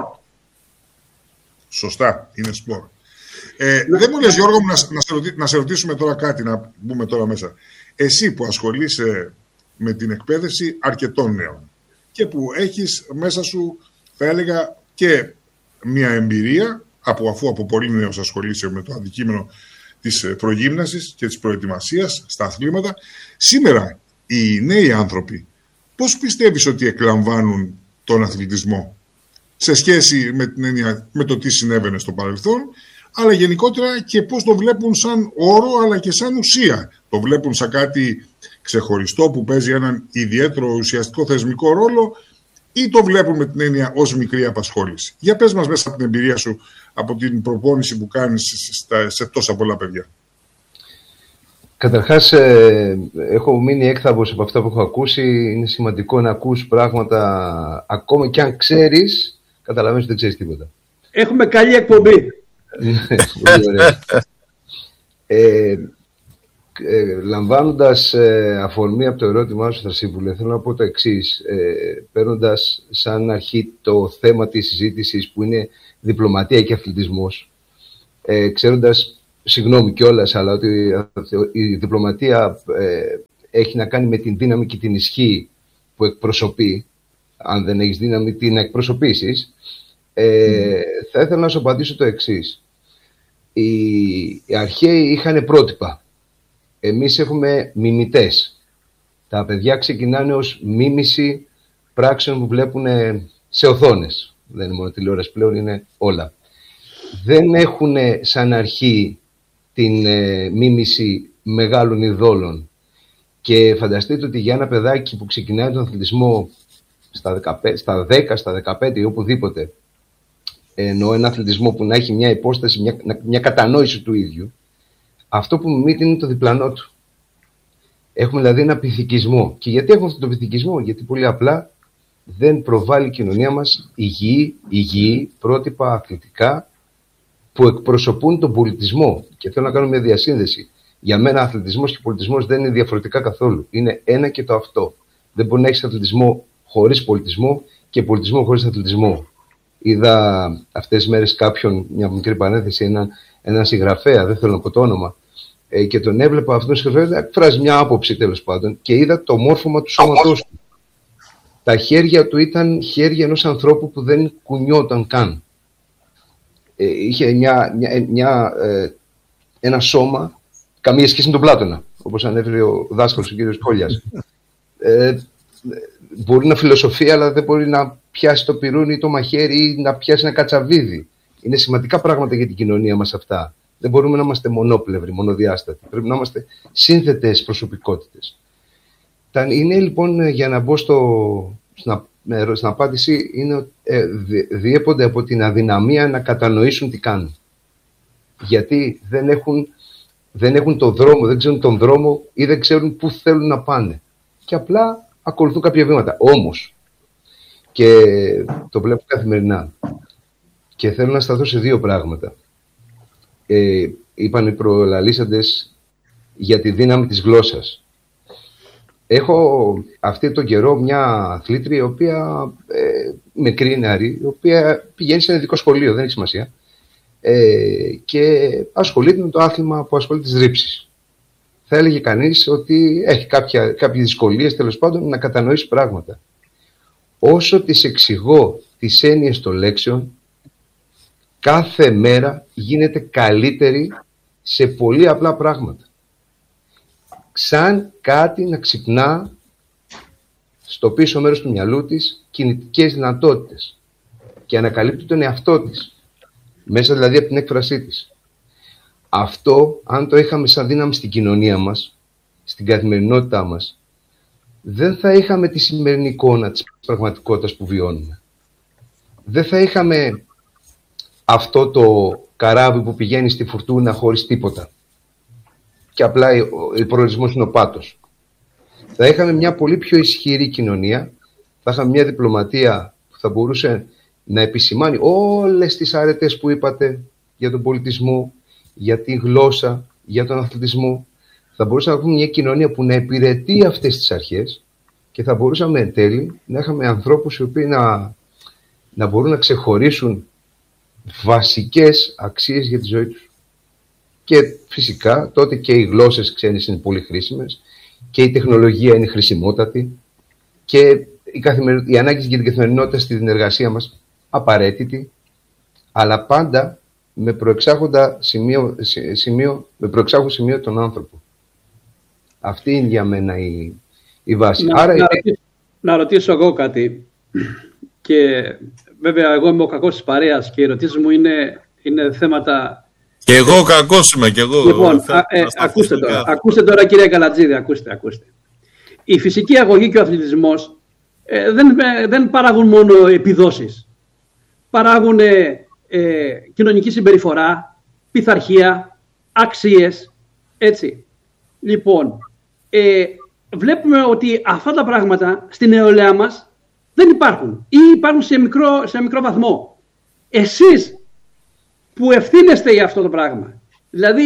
Σωστά, είναι σπορτ. Ε, δεν μου λες, Γιώργο, να, να, σε ρωτή, να σε ρωτήσουμε τώρα κάτι, να μπούμε τώρα μέσα. Εσύ που ασχολείσαι με την εκπαίδευση αρκετών νέων και που έχεις μέσα σου, θα έλεγα, και μια εμπειρία, από, αφού από πολύ νέος ασχολείσαι με το αντικείμενο της προγύμνασης και της προετοιμασίας στα αθλήματα, σήμερα οι νέοι άνθρωποι πώς πιστεύεις ότι εκλαμβάνουν τον αθλητισμό σε σχέση με, την έννοια, με το τι συνέβαινε στο παρελθόν, αλλά γενικότερα και πώς το βλέπουν σαν όρο αλλά και σαν ουσία? Το βλέπουν σαν κάτι ξεχωριστό που παίζει έναν ιδιαίτερο ουσιαστικό θεσμικό ρόλο, ή το βλέπουν με την έννοια ως μικρή απασχόληση? Για πες μας μέσα από την εμπειρία σου, από την προπόνηση που κάνεις στα, σε τόσα πολλά παιδιά. Καταρχάς, ε, έχω μείνει έκθαμβος από αυτά που έχω ακούσει. Είναι σημαντικό να ακούς πράγματα, ακόμα και αν ξέρεις, καταλαβαίνεις ότι δεν ξέρεις τίποτα. Έχουμε καλή εκπομπή. ε, Ε, λαμβάνοντας ε, αφορμή από το ερώτημά σου, Θρασίβουλε, θέλω να πω το εξής. Ε, παίρνοντας σαν αρχή το θέμα της συζήτησης που είναι διπλωματία και αθλητισμός, ε, ξέροντας, συγγνώμη κιόλας, αλλά ότι η διπλωματία ε, έχει να κάνει με την δύναμη και την ισχύ που εκπροσωπεί. Αν δεν έχεις δύναμη την εκπροσωπήσεις, ε, mm. θα ήθελα να σου απαντήσω το εξής. Οι, οι αρχαίοι είχαν πρότυπα. Εμείς έχουμε μιμητές. Τα παιδιά ξεκινάνε ως μίμηση πράξεων που βλέπουν σε οθόνες. Δεν είναι μόνο τηλεόραση πλέον, είναι όλα. Δεν έχουν σαν αρχή την ε, μίμηση μεγάλων ειδόλων. Και φανταστείτε ότι για ένα παιδάκι που ξεκινάει τον αθλητισμό στα, δεκαπέντε, στα δέκα, στα δεκαπέντε ή οπουδήποτε, εννοώ ένα αθλητισμό που να έχει μια υπόσταση, μια, μια κατανόηση του ίδιου, αυτό που μιμείται είναι το διπλανό του. Έχουμε δηλαδή ένα πειθικισμό. Και γιατί έχουμε αυτό το πειθικισμό? Γιατί πολύ απλά δεν προβάλλει η κοινωνία μας υγιή, υγιή πρότυπα αθλητικά που εκπροσωπούν τον πολιτισμό. Και θέλω να κάνω μια διασύνδεση. Για μένα αθλητισμός και πολιτισμός δεν είναι διαφορετικά καθόλου. Είναι ένα και το αυτό. Δεν μπορεί να έχεις αθλητισμό χωρίς πολιτισμό και πολιτισμό χωρίς αθλητισμό. Είδα αυτές τις μέρες κάποιον, μια μικρή παρένθεση, έναν ένα συγγραφέα, δεν θέλω να πω το όνομα, ε, και τον έβλεπα αυτόν τον συγγραφέα, εκφράζει μια άποψη τέλος πάντων, και είδα το μόρφωμα του σώματός του. Τα χέρια του ήταν χέρια ενός ανθρώπου που δεν κουνιόταν καν. Ε, είχε μια, μια, μια, ε, ένα σώμα, καμία σχέση με τον Πλάτωνα, όπως ανέφερε ο δάσκαλος, ο κύριος Κόλλιας. Ε, μπορεί να φιλοσοφεί, αλλά δεν μπορεί να πιάσει το πυρούνι ή το μαχαίρι ή να πιάσει ένα κατσαβίδι. Είναι σημαντικά πράγματα για την κοινωνία μας αυτά. Δεν μπορούμε να είμαστε μονόπλευροι, μονοδιάστατοι. Πρέπει να είμαστε σύνθετες προσωπικότητες. Είναι λοιπόν, για να μπω στο, στην, στην απάντηση, είναι, ε, διέπονται από την αδυναμία να κατανοήσουν τι κάνουν. Γιατί δεν έχουν, δεν έχουν τον δρόμο, δεν ξέρουν τον δρόμο ή δεν ξέρουν πού θέλουν να πάνε. Και απλά ακολουθούν κάποια βήματα. Όμως, και το βλέπω καθημερινά, και θέλω να σταθώ σε δύο πράγματα. Ε, είπαν οι προλαλήσαντες για τη δύναμη της γλώσσας. Έχω αυτή τον καιρό μια αθλήτρια, η οποία, ε, μικρή νεαρή, η οποία πηγαίνει σε ένα ειδικό σχολείο, δεν έχει σημασία, ε, και ασχολείται με το άθλημα που ασχολείται τις ρήψεις. Θα έλεγε κανείς ότι έχει κάποια, κάποιες δυσκολίες, τέλος πάντων, να κατανοήσει πράγματα. Όσο της εξηγώ τις έννοιες των λέξεων, κάθε μέρα γίνεται καλύτερη σε πολύ απλά πράγματα. Σαν κάτι να ξυπνά στο πίσω μέρος του μυαλού της κινητικές δυνατότητες και ανακαλύπτει τον εαυτό της, μέσα δηλαδή από την έκφρασή της. Αυτό, αν το είχαμε σαν δύναμη στην κοινωνία μας, στην καθημερινότητά μας, δεν θα είχαμε τη σημερινή εικόνα της πραγματικότητας που βιώνουμε. Δεν θα είχαμε αυτό το καράβι που πηγαίνει στη φουρτούνα χωρίς τίποτα και απλά ο προορισμός είναι ο πάτος. Θα είχαμε μια πολύ πιο ισχυρή κοινωνία, θα είχαμε μια διπλωματία που θα μπορούσε να επισημάνει όλες τις αρετές που είπατε για τον πολιτισμό, για τη γλώσσα, για τον αθλητισμό. Θα μπορούσαμε να έχουμε μια κοινωνία που να υπηρετεί αυτές τις αρχές και θα μπορούσαμε εν τέλει να είχαμε ανθρώπους οι οποίοι να, να μπορούν να ξεχωρίσουν βασικές αξίες για τη ζωή τους. Και φυσικά τότε και οι γλώσσες ξένες είναι πολύ χρήσιμες και η τεχνολογία είναι χρησιμότατη και η, καθημερι... η ανάγκη για την καθημερινότητα στη εργασία μας απαραίτητη, αλλά πάντα με προεξάρχοντα σημείο, σημείο, με προεξάρχον σημείο τον άνθρωπο. Αυτή είναι για μένα η, η βάση. Να, Άρα, να, ρωτήσω, να ρωτήσω εγώ κάτι. Και βέβαια εγώ είμαι ο κακός της παρέας και οι ερωτήσεις μου είναι, είναι θέματα... Και εγώ κακός είμαι και εγώ. Λοιπόν, α, ε, ακούστε, τώρα, ακούστε τώρα κύριε Καλατζίδη, ακούστε, ακούστε. Η φυσική αγωγή και ο αθλητισμός ε, δεν, ε, δεν παράγουν μόνο επιδόσεις. Παράγουν ε, ε, κοινωνική συμπεριφορά, πειθαρχία, αξίες, έτσι. Λοιπόν, ε, βλέπουμε ότι αυτά τα πράγματα στην νεολαία μας δεν υπάρχουν ή υπάρχουν σε μικρό, σε μικρό βαθμό. Εσείς που ευθύνεστε για αυτό το πράγμα, δηλαδή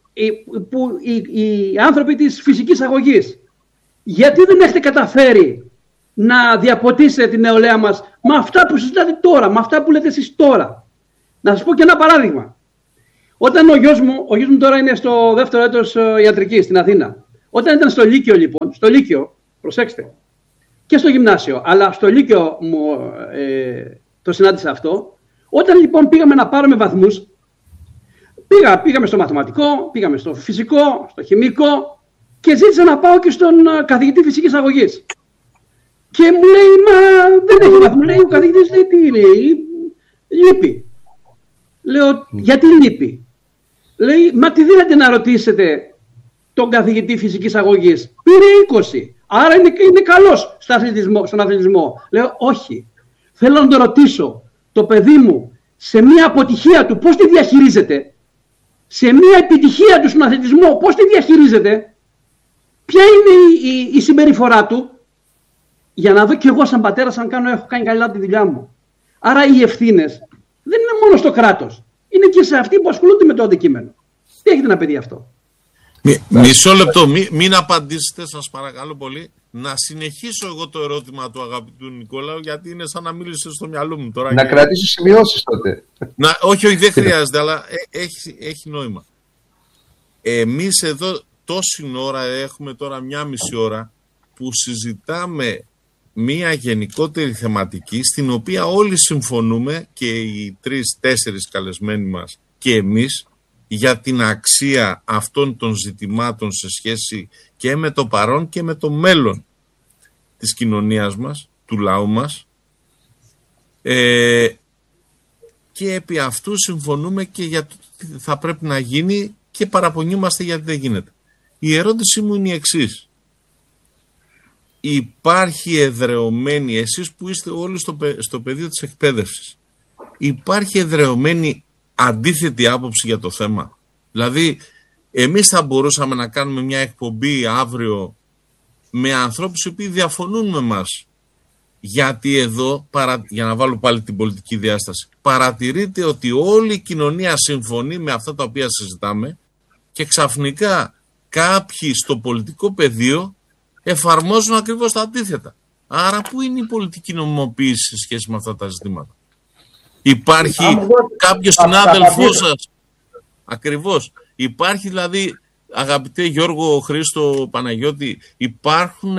που οι, οι άνθρωποι της φυσικής αγωγής, γιατί δεν έχετε καταφέρει να διαποτίσετε την νεολαία μας με αυτά που συζητάτε τώρα, με αυτά που λέτε εσείς τώρα? Να σας πω και ένα παράδειγμα. Όταν ο γιος μου, ο γιος μου τώρα είναι στο δεύτερο έτος ιατρικής στην Αθήνα. Όταν ήταν στο Λύκειο λοιπόν, στο Λύκειο, προσέξτε, και στο γυμνάσιο, αλλά στο Λύκειο μου ε, το συνάντησα αυτό. Όταν λοιπόν πήγαμε να πάρουμε βαθμούς, πήγα, πήγαμε στο μαθηματικό, πήγαμε στο φυσικό, στο χημικό και ζήτησα να πάω και στον καθηγητή φυσικής αγωγής. Και μου λέει, μα δεν έχει βαθμό. Λέει ο καθηγητής, λέει, τι λέει, λείπει. Λέω, γιατί λείπει? Λέει, μα τι δίνετε να ρωτήσετε τον καθηγητή φυσικής αγωγής? Πήρε είκοσι, άρα είναι, είναι καλός στον αθλητισμό, στον αθλητισμό. Λέω, όχι. Θέλω να το ρωτήσω, το παιδί μου, σε μια αποτυχία του, πώς τη διαχειρίζεται? Σε μια επιτυχία του στον αθλητισμό, πώς τη διαχειρίζεται? Ποια είναι η, η, η συμπεριφορά του? Για να δω κι εγώ σαν πατέρας αν κάνω, έχω κάνει καλά τη δουλειά μου. Άρα οι ευθύνες δεν είναι μόνο στο κράτος. Είναι και σε αυτοί που ασχολούνται με το αντικείμενο. Τι έχετε να πει γι' αυτό? Μη, μισό λεπτό, μη, μην απαντήσετε, σας παρακαλώ πολύ. Να συνεχίσω εγώ το ερώτημα του αγαπητού Νικόλαου, γιατί είναι σαν να μίλησε στο μυαλό μου τώρα. Να και... κρατήσω σημειώσεις τότε. Να, όχι, όχι, δεν χρειάζεται, αλλά έχει, έχει νόημα. Εμείς εδώ τόση ώρα έχουμε τώρα μια μισή ώρα που συζητάμε μία γενικότερη θεματική στην οποία όλοι συμφωνούμε και οι τρεις, τέσσερις καλεσμένοι μας και εμείς για την αξία αυτών των ζητημάτων σε σχέση και με το παρόν και με το μέλλον της κοινωνίας μας, του λαού μας, ε, και επί αυτού συμφωνούμε και για το τι θα πρέπει να γίνει και παραπονιούμαστε γιατί δεν γίνεται. Η ερώτηση μου είναι η εξής. Υπάρχει εδρεωμένη, εσείς που είστε όλοι στο, στο πεδίο της εκπαίδευσης, υπάρχει εδρεωμένη αντίθετη άποψη για το θέμα? Δηλαδή, εμείς θα μπορούσαμε να κάνουμε μια εκπομπή αύριο με ανθρώπους οι οποίοι διαφωνούν με μας. Γιατί εδώ, παρα, για να βάλω πάλι την πολιτική διάσταση, παρατηρείτε ότι όλη η κοινωνία συμφωνεί με αυτά τα οποία συζητάμε και ξαφνικά κάποιοι στο πολιτικό πεδίο εφαρμόζουν ακριβώς τα αντίθετα. Άρα πού είναι η πολιτική νομιμοποίηση σε σχέση με αυτά τα ζητήματα? Υπάρχει κάποιος συνάδελφός σας? Ακριβώς. Υπάρχει δηλαδή, αγαπητέ Γιώργο, Χρήστο, Παναγιώτη, υπάρχουν,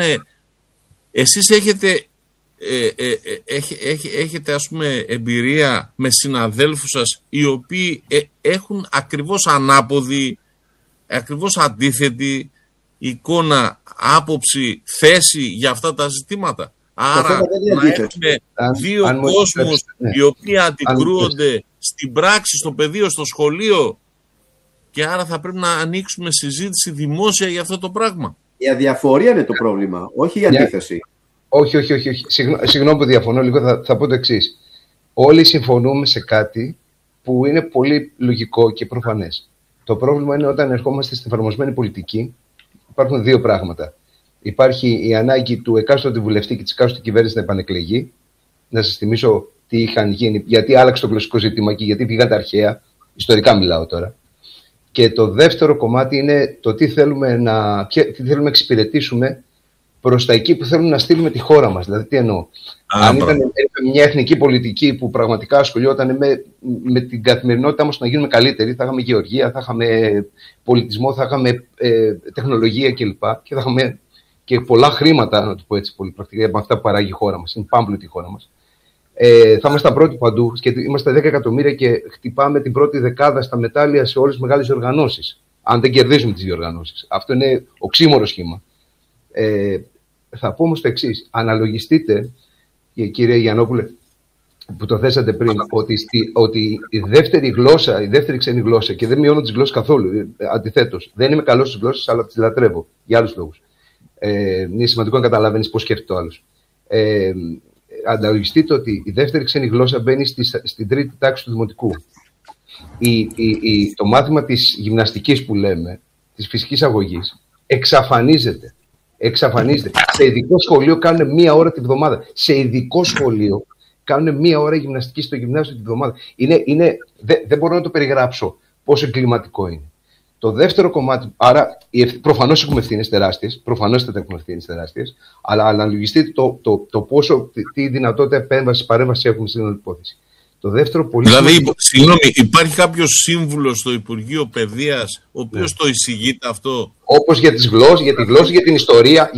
εσείς έχετε, ε, ε, ε, έχ, έχετε ας πούμε εμπειρία με συναδέλφους σας οι οποίοι ε, έχουν ακριβώς ανάποδη, ακριβώς αντίθετη εικόνα, άποψη, θέση για αυτά τα ζητήματα? Άρα να έχουμε δύο αν, κόσμους ναι. οι οποίοι αντικρούονται αν, στην πράξη, στο πεδίο, στο σχολείο, και άρα θα πρέπει να ανοίξουμε συζήτηση δημόσια για αυτό το πράγμα. Η αδιαφορία είναι το πρόβλημα, όχι η αντίθεση. Όχι, όχι, όχι. όχι. Συγγνώμη που διαφωνώ λίγο, θα, θα πω το εξής. Όλοι συμφωνούμε σε κάτι που είναι πολύ λογικό και προφανές. Το πρόβλημα είναι όταν ερχόμαστε στην εφαρμοσμένη πολιτική, υπάρχουν δύο πράγματα. Υπάρχει η ανάγκη του εκάστοτε βουλευτή και της εκάστοτε κυβέρνησης να επανεκλεγεί. Να σας θυμίσω τι είχαν γίνει, γιατί άλλαξε το γλωσσικό ζήτημα και γιατί πήγαν τα αρχαία. Ιστορικά μιλάω τώρα. Και το δεύτερο κομμάτι είναι το τι θέλουμε να, τι θέλουμε να εξυπηρετήσουμε προς τα εκεί που θέλουμε να στείλουμε τη χώρα μας. Δηλαδή, τι εννοώ. Α, Αν ήταν μια εθνική πολιτική που πραγματικά ασχολιόταν με, με την καθημερινότητά μας να γίνουμε καλύτεροι, θα είχαμε γεωργία, θα είχαμε πολιτισμό, θα είχαμε ε, τεχνολογία κλπ. Και θα είχαμε και πολλά χρήματα, να το πω έτσι πολύ πρακτικά, από αυτά που παράγει η χώρα μας. Είναι πάμπλουτη η χώρα μας. Ε, θα είμαστε πρώτοι παντού. Και είμαστε δέκα εκατομμύρια και χτυπάμε την πρώτη δεκάδα στα μετάλλια σε όλες τις μεγάλες οργανώσεις. Αν δεν κερδίζουμε τις διοργανώσεις. Αυτό είναι οξύμορο σχήμα. Ε, θα πω όμως το εξής. Αναλογιστείτε, κύριε Γιαννόπουλε, που το θέσατε πριν, ότι, στη, ότι η δεύτερη γλώσσα, η δεύτερη ξένη γλώσσα, και δεν μειώνω τις γλώσσες καθόλου, αντιθέτως, δεν είμαι καλός στις γλώσσες, αλλά τις λατρεύω για άλλους λόγους. Ε, είναι σημαντικό να καταλαβαίνεις πώς σκέφτεται ο άλλος. Ε, Αναλογιστείτε ότι η δεύτερη ξένη γλώσσα μπαίνει στη, στην τρίτη τάξη του δημοτικού. Η, η, η, το μάθημα της γυμναστικής που λέμε, της φυσικής αγωγής, εξαφανίζεται. Εξαφανίζεται. Σε ειδικό σχολείο κάνουν μία ώρα τη βδομάδα. Σε ειδικό σχολείο κάνουν μία ώρα γυμναστική στο γυμνάσιο τη βδομάδα. Είναι, είναι, δε, δεν μπορώ να το περιγράψω πόσο εγκληματικό είναι. Το δεύτερο κομμάτι, άρα προφανώς έχουμε ευθύνες τεράστιες, προφανώς θα έχουμε ευθύνες τεράστιες, αλλά αναλογιστείτε το, το, το πόσο, τι δυνατότητα επέμβαση, παρέμβαση έχουμε στην όλη υπόθεση. Το δεύτερο πολύ Δηλαδή, σημαντικό... συγγνώμη, υπάρχει κάποιος σύμβουλος στο Υπουργείο Παιδείας, ο οποίος ναι. το εισηγείται αυτό? Όπως για τις γλώσσες, για τη γλώσσα, για την ιστορία.